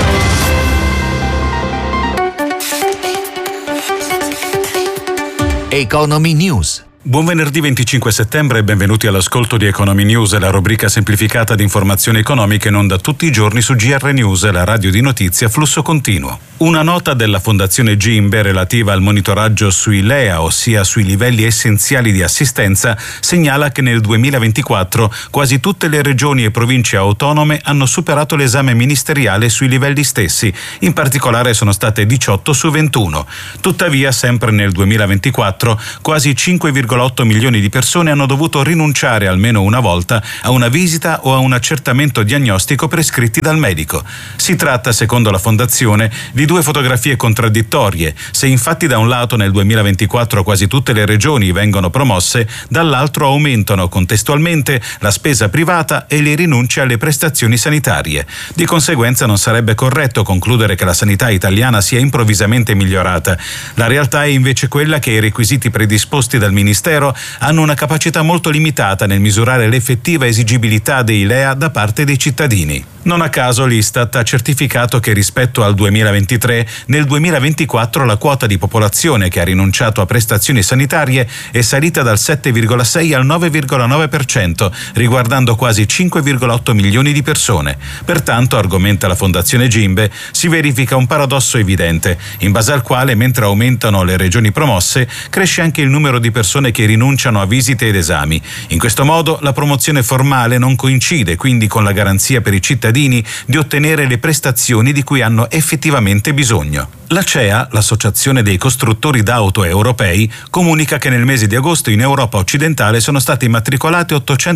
Economy News. Buon venerdì 25 settembre e benvenuti all'ascolto di Economy News, la rubrica semplificata di informazioni economiche in onda tutti i giorni su GR News, la radio di notizia a flusso continuo. Una nota della Fondazione Gimbe relativa al monitoraggio sui LEA, ossia sui livelli essenziali di assistenza, segnala che nel 2024 quasi tutte le regioni e province autonome hanno superato l'esame ministeriale sui livelli stessi, in particolare sono state 18 su 21. Tuttavia, sempre nel 2024, quasi 5,8 milioni di persone hanno dovuto rinunciare almeno una volta a una visita o a un accertamento diagnostico prescritti dal medico. Si tratta, secondo la Fondazione, di due fotografie contraddittorie. Se infatti da un lato nel 2024 quasi tutte le regioni vengono promosse, dall'altro aumentano contestualmente la spesa privata e le rinunce alle prestazioni sanitarie. Di conseguenza non sarebbe corretto concludere che la sanità italiana sia improvvisamente migliorata. La realtà è invece quella che i requisiti predisposti dal Ministero hanno una capacità molto limitata nel misurare l'effettiva esigibilità dei LEA da parte dei cittadini. Non a caso l'Istat ha certificato che rispetto al 2023, nel 2024 la quota di popolazione che ha rinunciato a prestazioni sanitarie è salita dal 7,6 al 9,9%, riguardando quasi 5,8 milioni di persone. Pertanto, argomenta la Fondazione Gimbe, si verifica un paradosso evidente, in base al quale mentre aumentano le regioni promosse, cresce anche il numero di persone che rinunciano a visite ed esami. In questo modo la promozione formale non coincide quindi con la garanzia per i cittadini di ottenere le prestazioni di cui hanno effettivamente bisogno. La CEA, l'Associazione dei costruttori d'auto europei, comunica che nel mese di agosto in Europa occidentale sono state immatricolate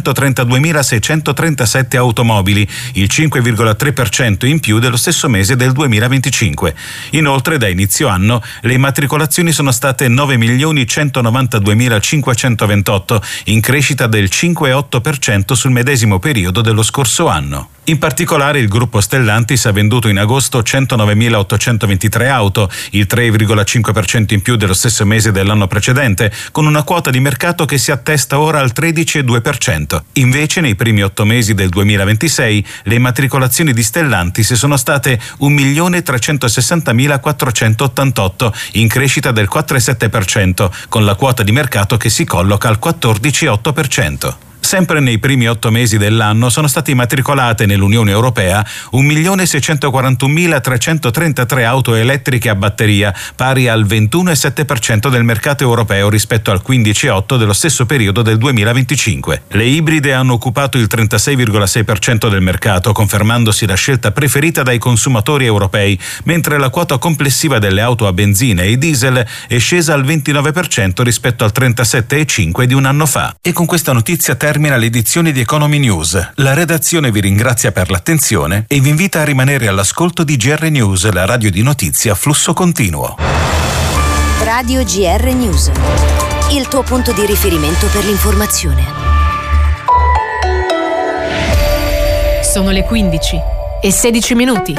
832.637 automobili, il 5,3% in più dello stesso mese del 2025. Inoltre, da inizio anno, le immatricolazioni sono state 9.192.528, in crescita del 5,8% sul medesimo periodo dello scorso anno. In particolare il gruppo Stellantis ha venduto in agosto 109.823 auto, il 3,5% in più dello stesso mese dell'anno precedente, con una quota di mercato che si attesta ora al 13,2%. Invece nei primi 8 mesi del 2026 le immatricolazioni di Stellantis sono state 1.360.488, in crescita del 4,7%, con la quota di mercato che si colloca al 14,8%. Sempre nei primi 8 mesi dell'anno sono state immatricolate nell'Unione Europea 1.641.333 auto elettriche a batteria, pari al 21,7% del mercato europeo rispetto al 15,8% dello stesso periodo del 2025. Le ibride hanno occupato il 36,6% del mercato, confermandosi la scelta preferita dai consumatori europei, mentre la quota complessiva delle auto a benzina e diesel è scesa al 29% rispetto al 37,5% di un anno fa. E con questa notizia termina l'edizione di Economy News. La redazione vi ringrazia per l'attenzione e vi invita a rimanere all'ascolto di GR News, la radio di notizie a flusso continuo. Radio GR News, il tuo punto di riferimento per l'informazione. Sono le 15:16.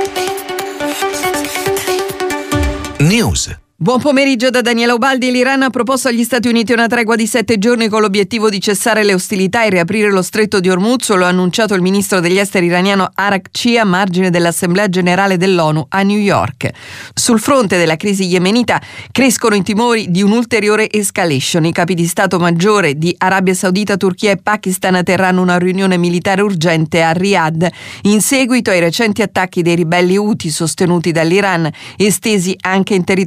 News. Buon pomeriggio da Daniela Ubaldi. L'Iran ha proposto agli Stati Uniti una tregua di 7 giorni con l'obiettivo di cessare le ostilità e riaprire lo stretto di Hormuz. Lo ha annunciato il ministro degli esteri iraniano Arakci a margine dell'Assemblea generale dell'ONU a New York. Sul fronte della crisi yemenita crescono i timori di un'ulteriore escalation. I capi di Stato Maggiore di Arabia Saudita, Turchia e Pakistan terranno una riunione militare urgente a Riyadh in seguito ai recenti attacchi dei ribelli Houthi sostenuti dall'Iran, estesi anche in territorio saudita.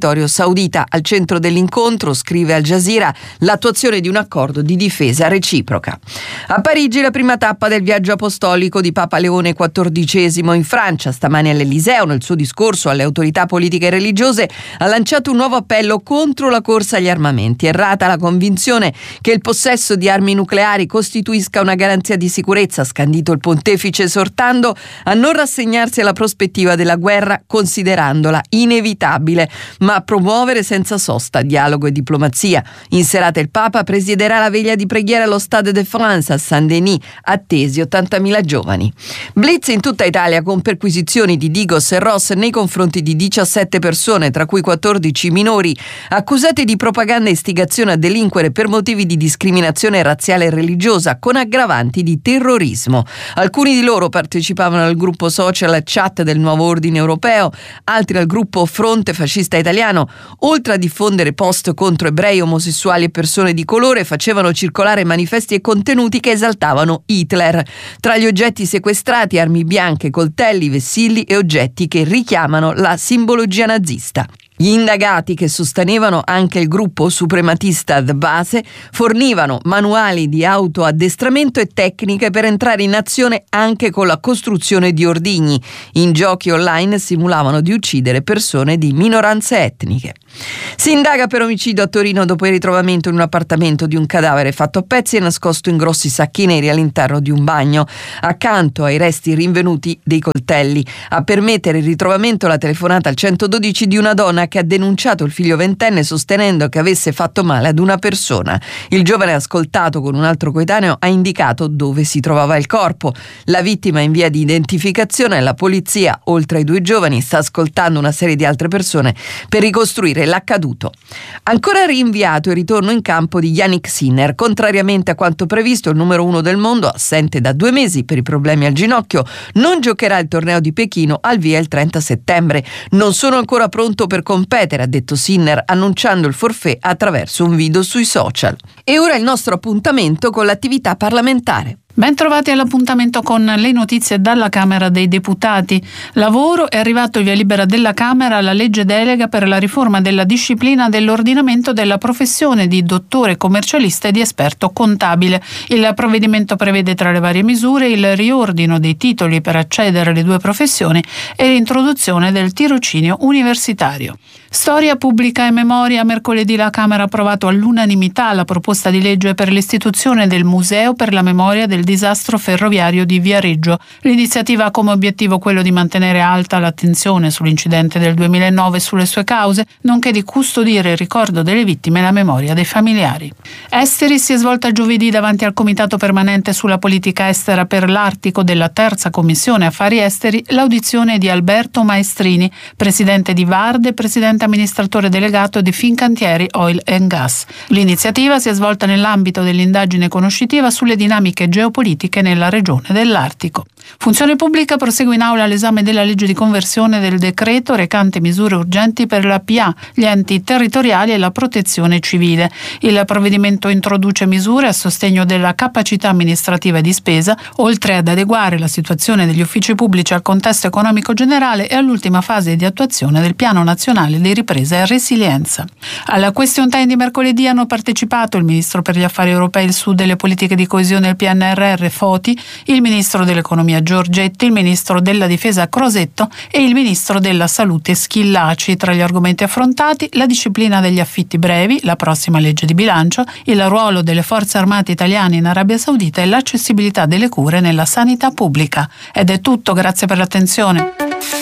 saudita. Al centro dell'incontro, scrive Al Jazeera, l'attuazione di un accordo di difesa reciproca. A Parigi la prima tappa del viaggio apostolico di Papa Leone XIV in Francia. Stamani all'Eliseo, nel suo discorso alle autorità politiche e religiose, ha lanciato un nuovo appello contro la corsa agli armamenti. Errata la convinzione che il possesso di armi nucleari costituisca una garanzia di sicurezza, ha scandito il pontefice, esortando a non rassegnarsi alla prospettiva della guerra, considerandola inevitabile, ma a promuovere senza sosta dialogo e diplomazia. In serata il Papa presiederà la veglia di preghiera allo Stade de France a Saint-Denis, attesi 80.000 giovani. Blitz in tutta Italia con perquisizioni di Digos e Ross nei confronti di 17 persone, tra cui 14 minori, accusate di propaganda e istigazione a delinquere per motivi di discriminazione razziale e religiosa, con aggravanti di terrorismo. Alcuni di loro partecipavano al gruppo social Chat del Nuovo Ordine Europeo, altri al gruppo Fronte Fascista Italiano. Oltre a diffondere post contro ebrei, omosessuali e persone di colore, facevano circolare manifesti e contenuti che esaltavano Hitler. Tra gli oggetti sequestrati, armi bianche, coltelli, vessilli e oggetti che richiamano la simbologia nazista. Gli indagati, che sostenevano anche il gruppo suprematista The Base, fornivano manuali di autoaddestramento e tecniche per entrare in azione anche con la costruzione di ordigni. In giochi online simulavano di uccidere persone di minoranze etniche. Si indaga per omicidio a Torino dopo il ritrovamento in un appartamento di un cadavere fatto a pezzi e nascosto in grossi sacchi neri all'interno di un bagno. Accanto ai resti rinvenuti dei coltelli. A permettere il ritrovamento la telefonata al 112 di una donna che ha denunciato il figlio ventenne sostenendo che avesse fatto male ad una persona. Il giovane, ascoltato con un altro coetaneo, ha indicato dove si trovava il corpo. La vittima è in via di identificazione e la polizia, oltre ai due giovani, sta ascoltando una serie di altre persone per ricostruire l'accaduto. Ancora rinviato il ritorno in campo di Jannik Sinner. Contrariamente a quanto previsto, il numero 1 del mondo, assente da 2 mesi per i problemi al ginocchio, non giocherà il torneo di Pechino al via il 30 settembre. Non sono ancora pronto per competere, ha detto Sinner, annunciando il forfait attraverso un video sui social. E ora il nostro appuntamento con l'attività parlamentare. Ben trovati all'appuntamento con le notizie dalla Camera dei Deputati. Lavoro, è arrivato il via libera della Camera alla legge delega per la riforma della disciplina dell'ordinamento della professione di dottore commercialista e di esperto contabile. Il provvedimento prevede tra le varie misure il riordino dei titoli per accedere alle 2 professioni e l'introduzione del tirocinio universitario. Storia pubblica e memoria. Mercoledì la Camera ha approvato all'unanimità la proposta di legge per l'istituzione del Museo per la memoria del disastro ferroviario di Viareggio. L'iniziativa ha come obiettivo quello di mantenere alta l'attenzione sull'incidente del 2009 e sulle sue cause, nonché di custodire il ricordo delle vittime e la memoria dei familiari. Esteri si è svolta giovedì davanti al Comitato Permanente sulla Politica Estera per l'Artico della Terza Commissione Affari Esteri l'audizione di Alberto Maestrini, presidente di VARD e presidente amministratore delegato di Fincantieri Oil and Gas. L'iniziativa si è svolta nell'ambito dell'indagine conoscitiva sulle dinamiche geopolitiche nella regione dell'Artico. Funzione Pubblica prosegue in aula l'esame della legge di conversione del decreto recante misure urgenti per la PA, gli enti territoriali e la protezione civile. Il provvedimento introduce misure a sostegno della capacità amministrativa e di spesa, oltre ad adeguare la situazione degli uffici pubblici al contesto economico generale e all'ultima fase di attuazione del Piano Nazionale di Ripresa e Resilienza. Alla question time di mercoledì hanno partecipato il Ministro per gli Affari Europei, il Sud e le politiche di coesione del PNRR Foti, il Ministro dell'Economia Giorgetti, il Ministro della Difesa Crosetto e il Ministro della Salute Schillaci. Tra gli argomenti affrontati la disciplina degli affitti brevi, la prossima legge di bilancio, il ruolo delle forze armate italiane in Arabia Saudita e l'accessibilità delle cure nella sanità pubblica. Ed è tutto, grazie per l'attenzione.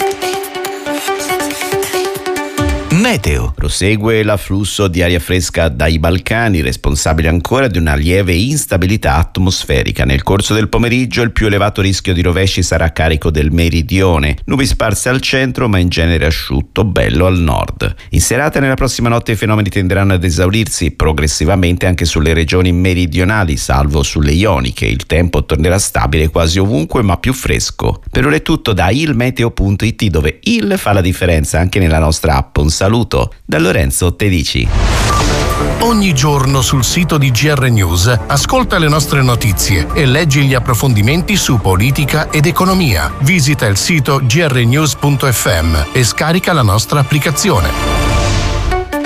Meteo. Prosegue l'afflusso di aria fresca dai Balcani, responsabile ancora di una lieve instabilità atmosferica. Nel corso del pomeriggio il più elevato rischio di rovesci sarà a carico del meridione, nubi sparse al centro ma in genere asciutto, bello al nord. In serata e nella prossima notte i fenomeni tenderanno ad esaurirsi progressivamente anche sulle regioni meridionali, salvo sulle ioniche. Il tempo tornerà stabile quasi ovunque ma più fresco. Per ora è tutto da ilmeteo.it, dove il fa la differenza anche nella nostra app. Un saluto da Lorenzo Tedici. Ogni giorno sul sito di GR News ascolta le nostre notizie e leggi gli approfondimenti su politica ed economia. Visita il sito grnews.fm e scarica la nostra applicazione.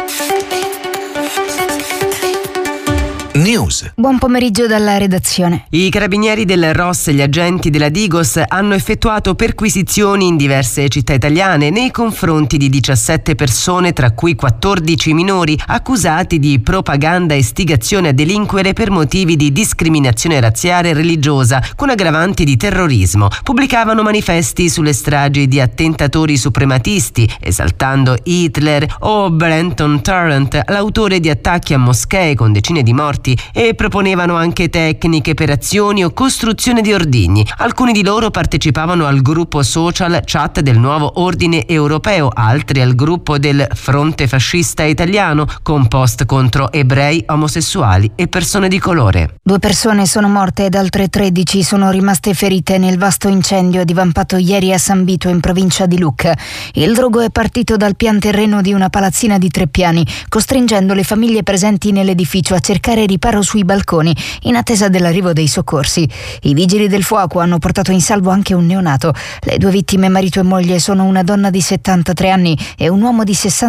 News. Buon pomeriggio dalla redazione. I carabinieri del ROS e gli agenti della Digos hanno effettuato perquisizioni in diverse città italiane nei confronti di 17 persone, tra cui 14 minori, accusati di propaganda e istigazione a delinquere per motivi di discriminazione razziale e religiosa, con aggravanti di terrorismo. Pubblicavano manifesti sulle stragi di attentatori suprematisti, esaltando Hitler o Brenton Tarrant, l'autore di attacchi a moschee con decine di morti, e proponevano anche tecniche per azioni o costruzione di ordigni. Alcuni di loro partecipavano al gruppo social Chat del Nuovo Ordine Europeo, altri al gruppo del Fronte Fascista Italiano, con post contro ebrei, omosessuali e persone di colore. 2 persone sono morte ed altre 13 sono rimaste ferite nel vasto incendio divampato ieri a San Vito, in provincia di Lucca. Il drogo è partito dal pian terreno di una palazzina di 3 piani, costringendo le famiglie presenti nell'edificio a cercare riparo sui balconi in attesa dell'arrivo dei soccorsi. I vigili del fuoco hanno portato in salvo anche un neonato. Le 2 vittime, marito e moglie, sono una donna di 73 anni e un uomo di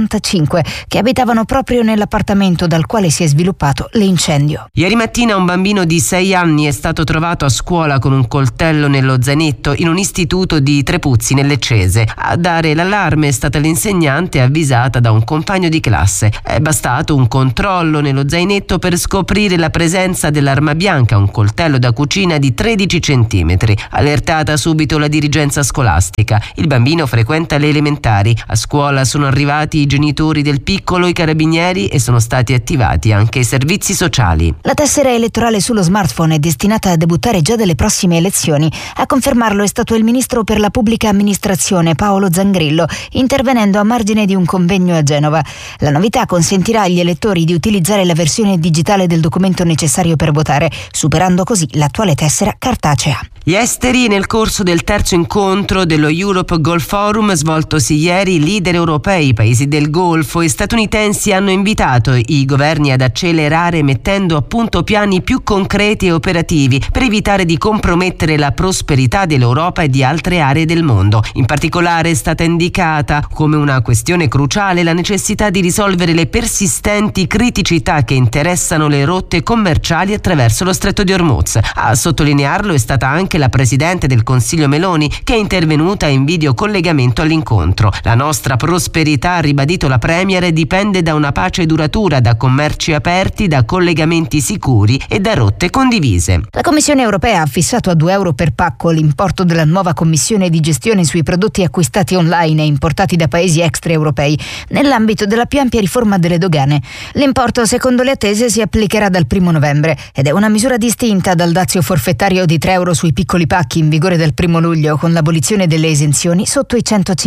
65 che abitavano proprio nell'appartamento dal quale si è sviluppato l'incendio. Ieri mattina un bambino di 6 anni è stato trovato a scuola con un coltello nello zainetto in un istituto di Trepuzzi, nel Leccese. A dare l'allarme è stata l'insegnante, avvisata da un compagno di classe. È bastato un controllo nello zainetto per scoprire la presenza dell'arma bianca, un coltello da cucina di 13 centimetri. Allertata subito la dirigenza scolastica. Il bambino frequenta le elementari. A scuola sono arrivati i genitori del piccolo, i carabinieri, e sono stati attivati anche i servizi sociali. La tessera elettorale sullo smartphone è destinata a debuttare già dalle prossime elezioni. A confermarlo è stato il ministro per la pubblica amministrazione Paolo Zangrillo, intervenendo a margine di un convegno a Genova. La novità consentirà agli elettori di utilizzare la versione digitale del documento necessario per votare, superando così l'attuale tessera cartacea. Gli esteri. Nel corso del terzo incontro dello Europe Golf Forum svoltosi ieri, leader europei, paesi del Golfo e statunitensi hanno invitato i governi ad accelerare, mettendo a punto piani più concreti e operativi per evitare di compromettere la prosperità dell'Europa e di altre aree del mondo. In particolare è stata indicata come una questione cruciale la necessità di risolvere le persistenti criticità che interessano le rotte commerciali attraverso lo Stretto di Hormuz. A sottolinearlo è stata anche la Presidente del Consiglio Meloni, che è intervenuta in videocollegamento all'incontro. La nostra prosperità, ha ribadito la Premier, dipende da una pace duratura, da commerci aperti, da collegamenti sicuri e da rotte condivise. La Commissione europea ha fissato a €2 per pacco l'importo della nuova commissione di gestione sui prodotti acquistati online e importati da paesi extraeuropei, nell'ambito della più ampia riforma delle dogane. L'importo, secondo le attese, si applicherà dal 1 novembre ed è una misura distinta dal dazio forfettario di €3 sui piccoli pacchi in vigore dal 1 luglio, con l'abolizione delle esenzioni sotto i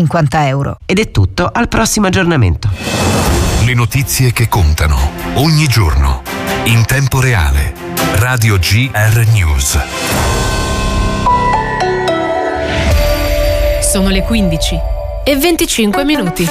€150. Ed è tutto, al prossimo aggiornamento. Le notizie che contano ogni giorno, in tempo reale. Radio GR News. Sono le 15:25.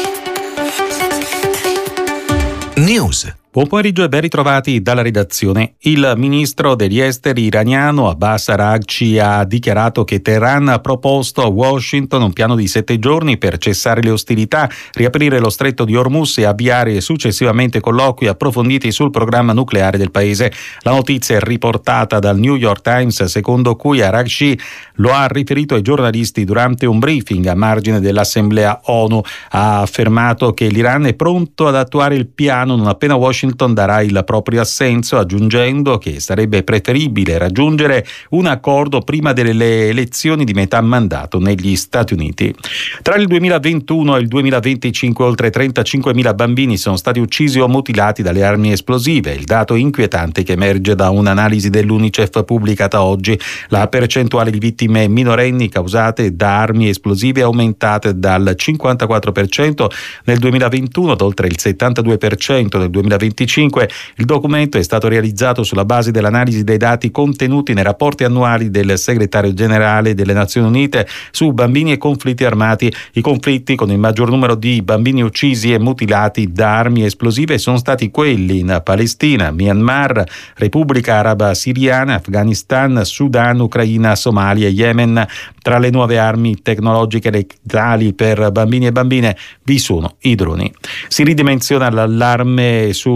News. Buon pomeriggio e ben ritrovati dalla redazione. Il ministro degli esteri iraniano Abbas Araghchi ha dichiarato che Teheran ha proposto a Washington un piano di 7 giorni per cessare le ostilità, riaprire lo stretto di Hormuz e avviare successivamente colloqui approfonditi sul programma nucleare del paese. La notizia è riportata dal New York Times, secondo cui Araghchi lo ha riferito ai giornalisti durante un briefing a margine dell'Assemblea ONU. Ha affermato che l'Iran è pronto ad attuare il piano non appena Washington darà il proprio assenso, aggiungendo che sarebbe preferibile raggiungere un accordo prima delle elezioni di metà mandato negli Stati Uniti. Tra il 2021 e il 2025 oltre 35.000 bambini sono stati uccisi o mutilati dalle armi esplosive. Il dato inquietante che emerge da un'analisi dell'UNICEF pubblicata oggi. La percentuale di vittime minorenni causate da armi esplosive è aumentata dal 54% nel 2021 ad oltre il 72% nel 2025. Il documento è stato realizzato sulla base dell'analisi dei dati contenuti nei rapporti annuali del segretario generale delle Nazioni Unite su bambini e conflitti armati. I conflitti con il maggior numero di bambini uccisi e mutilati da armi esplosive sono stati quelli in Palestina, Myanmar, Repubblica Araba Siriana, Afghanistan, Sudan, Ucraina, Somalia e Yemen. Tra le nuove armi tecnologiche letali per bambini e bambine vi sono i droni. Si ridimensiona l'allarme su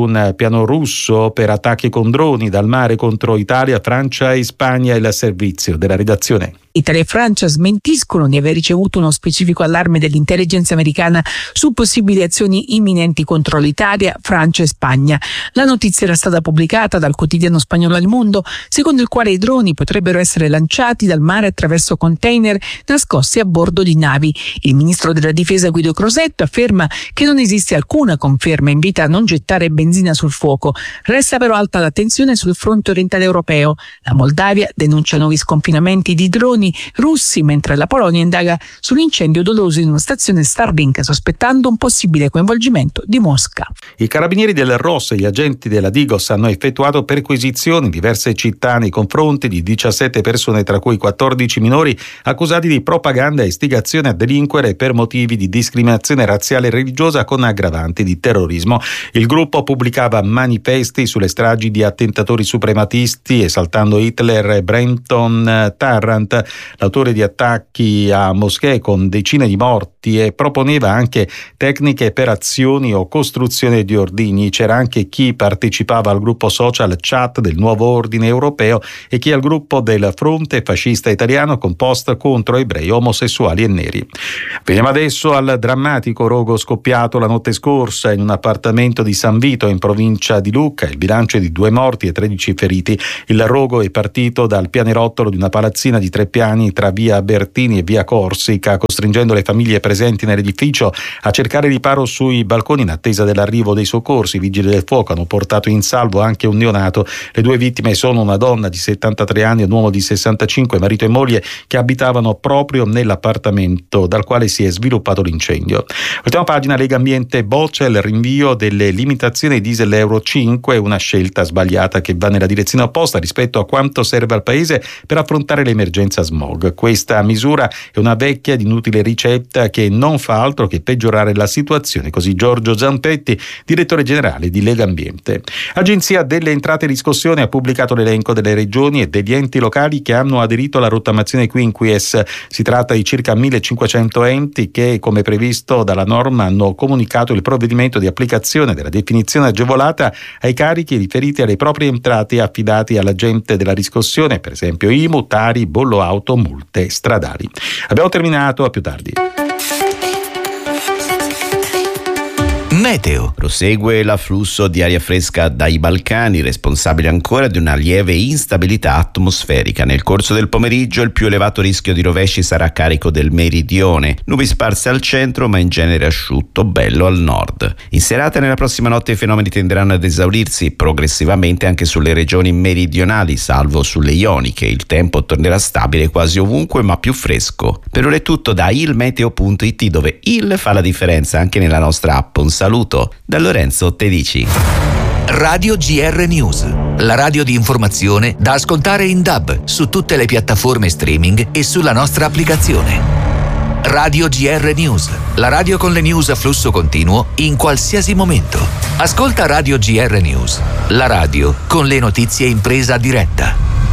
un piano russo per attacchi con droni dal mare contro Italia, Francia e Spagna. Il servizio della redazione. Italia e Francia smentiscono di aver ricevuto uno specifico allarme dell'intelligence americana su possibili azioni imminenti contro l'Italia, Francia e Spagna. La notizia era stata pubblicata dal quotidiano spagnolo El Mundo, secondo il quale i droni potrebbero essere lanciati dal mare attraverso container nascosti a bordo di navi. Il ministro della difesa Guido Crosetto afferma che non esiste alcuna conferma e invita a non gettare benzina sul fuoco. Resta però alta l'attenzione sul fronte orientale europeo. La Moldavia denuncia nuovi sconfinamenti di droni russi, mentre la Polonia indaga sull'incendio doloso in una stazione Starlink, sospettando un possibile coinvolgimento di Mosca. I carabinieri del ROS e gli agenti della Digos hanno effettuato perquisizioni in diverse città nei confronti di 17 persone, tra cui 14 minori, accusati di propaganda e istigazione a delinquere per motivi di discriminazione razziale e religiosa con aggravanti di terrorismo. Il gruppo pubblicava manifesti sulle stragi di attentatori suprematisti esaltando Hitler e Brenton Tarrant, l'autore di attacchi a moschee con decine di morti, e proponeva anche tecniche per azioni o costruzione di ordigni. C'era anche chi partecipava al gruppo social chat del Nuovo Ordine Europeo e chi al gruppo del Fronte Fascista Italiano con post contro ebrei, omosessuali e neri. Veniamo adesso al drammatico rogo scoppiato la notte scorsa in un appartamento di San Vito in provincia di Lucca. Il bilancio è di 2 morti e 13 feriti. Il rogo è partito dal pianerottolo di una palazzina di 3 piani tra via Bertini e via Corsica, costringendo le famiglie presenti nell'edificio a cercare riparo sui balconi in attesa dell'arrivo dei soccorsi. I vigili del fuoco hanno portato in salvo anche un neonato. Le 2 vittime sono una donna di 73 anni e un uomo di 65, marito e moglie, che abitavano proprio nell'appartamento dal quale si è sviluppato l'incendio. Ultima pagina, Lega Ambiente boccia il rinvio delle limitazioni diesel Euro 5, una scelta sbagliata che va nella direzione opposta rispetto a quanto serve al Paese per affrontare l'emergenza smog. Questa misura è una vecchia ed inutile ricetta che non fa altro che peggiorare la situazione, così Giorgio Zampetti, direttore generale di Lega Ambiente. Agenzia delle Entrate e Riscossione ha pubblicato l'elenco delle regioni e degli enti locali che hanno aderito alla rottamazione quinquies. Si tratta di circa 1500 enti che, come previsto dalla norma, hanno comunicato il provvedimento di applicazione della definizione agevolata ai carichi riferiti alle proprie entrate affidati all'agente della riscossione, per esempio IMU, Tari, bollo auto, multe stradali. Abbiamo terminato, a più tardi. Meteo. Prosegue l'afflusso di aria fresca dai Balcani, responsabile ancora di una lieve instabilità atmosferica. Nel corso del pomeriggio il più elevato rischio di rovesci sarà a carico del meridione. Nubi sparse al centro, ma in genere asciutto, bello al nord. In serata e nella prossima notte i fenomeni tenderanno ad esaurirsi progressivamente anche sulle regioni meridionali, salvo sulle ioniche. Il tempo tornerà stabile quasi ovunque, ma più fresco. Per ora è tutto da ilmeteo.it, dove il fa la differenza anche nella nostra app. Un saluto da Lorenzo Tedici. Radio GR News, la radio di informazione da ascoltare in DAB su tutte le piattaforme streaming e sulla nostra applicazione. Radio GR News, la radio con le news a flusso continuo in qualsiasi momento. Ascolta Radio GR News, la radio con le notizie in presa diretta.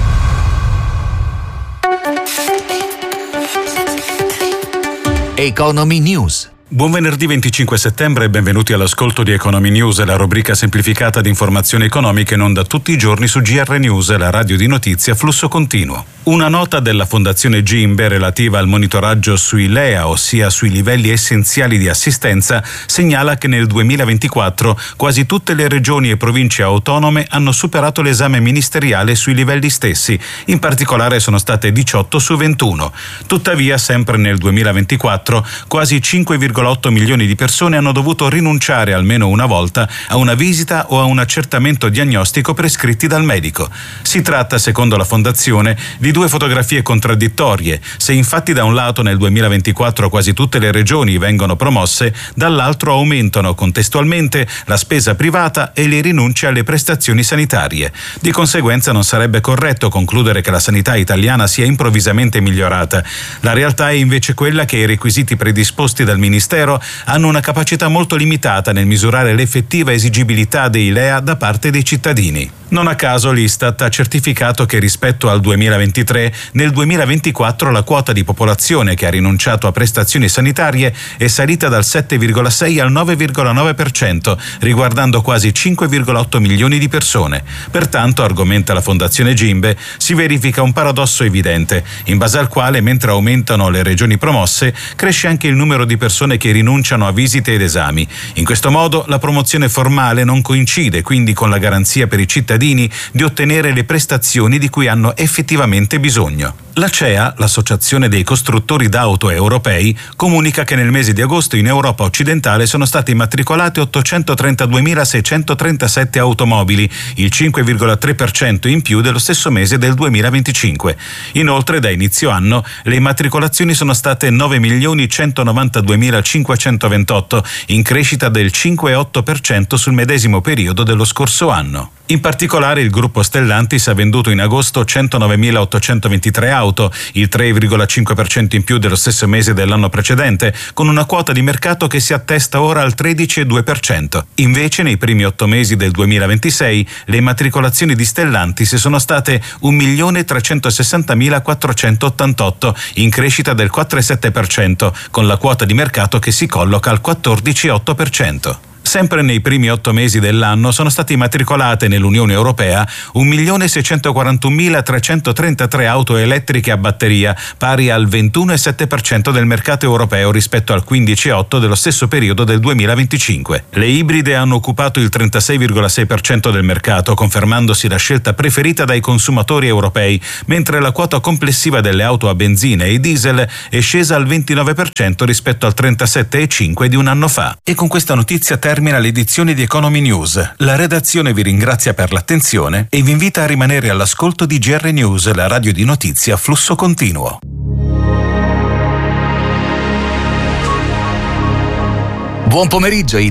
Economy News. Buon venerdì 25 settembre e benvenuti all'ascolto di Economy News, la rubrica semplificata di informazioni economiche in onda tutti i giorni su GR News, la radio di notizie a flusso continuo. Una nota della Fondazione Gimbe relativa al monitoraggio sui LEA, ossia sui livelli essenziali di assistenza, segnala che nel 2024 quasi tutte le regioni e province autonome hanno superato l'esame ministeriale sui livelli stessi, in particolare sono state 18 su 21. Tuttavia, sempre nel 2024, quasi 5,8 milioni di persone hanno dovuto rinunciare almeno una volta a una visita o a un accertamento diagnostico prescritti dal medico. Si tratta, secondo la Fondazione, di 2 fotografie contraddittorie. Se infatti da un lato nel 2024 quasi tutte le regioni vengono promosse, dall'altro aumentano contestualmente la spesa privata e le rinunce alle prestazioni sanitarie. Di conseguenza non sarebbe corretto concludere che la sanità italiana sia improvvisamente migliorata. La realtà è invece quella che i requisiti predisposti dal Ministero Ministero hanno una capacità molto limitata nel misurare l'effettiva esigibilità dei LEA da parte dei cittadini. Non a caso l'Istat ha certificato che rispetto al 2023, nel 2024 la quota di popolazione che ha rinunciato a prestazioni sanitarie è salita dal 7,6 al 9,9%, riguardando quasi 5,8 milioni di persone. Pertanto, argomenta la Fondazione Gimbe, si verifica un paradosso evidente, in base al quale mentre aumentano le regioni promosse, cresce anche il numero di persone che rinunciano a visite ed esami. In questo modo la promozione formale non coincide quindi con la garanzia per i cittadini di ottenere le prestazioni di cui hanno effettivamente bisogno. La CEA, l'Associazione dei costruttori d'auto europei, comunica che nel mese di agosto in Europa occidentale sono state immatricolate 832.637 automobili, il 5,3% in più dello stesso mese del 2025. Inoltre, da inizio anno, le immatricolazioni sono state 9.192.528, in crescita del 5,8% sul medesimo periodo dello scorso anno. In particolare il gruppo Stellantis ha venduto in agosto 109.823 auto, il 3,5% in più dello stesso mese dell'anno precedente, con una quota di mercato che si attesta ora al 13,2%. Invece nei primi 8 mesi del 2026 le immatricolazioni di Stellantis sono state 1.360.488, in crescita del 4,7%, con la quota di mercato che si colloca al 14,8%. Sempre nei primi 8 mesi dell'anno sono state immatricolate nell'Unione Europea 1.641.333 auto elettriche a batteria, pari al 21,7% del mercato europeo rispetto al 15,8% dello stesso periodo del 2025. Le ibride hanno occupato il 36,6% del mercato, confermandosi la scelta preferita dai consumatori europei, mentre la quota complessiva delle auto a benzina e diesel è scesa al 29% rispetto al 37,5% di un anno fa. E con questa notizia termina l'edizione di Economy News. La redazione vi ringrazia per l'attenzione e vi invita a rimanere all'ascolto di GR News, la radio di notizie a flusso continuo. Buon pomeriggio.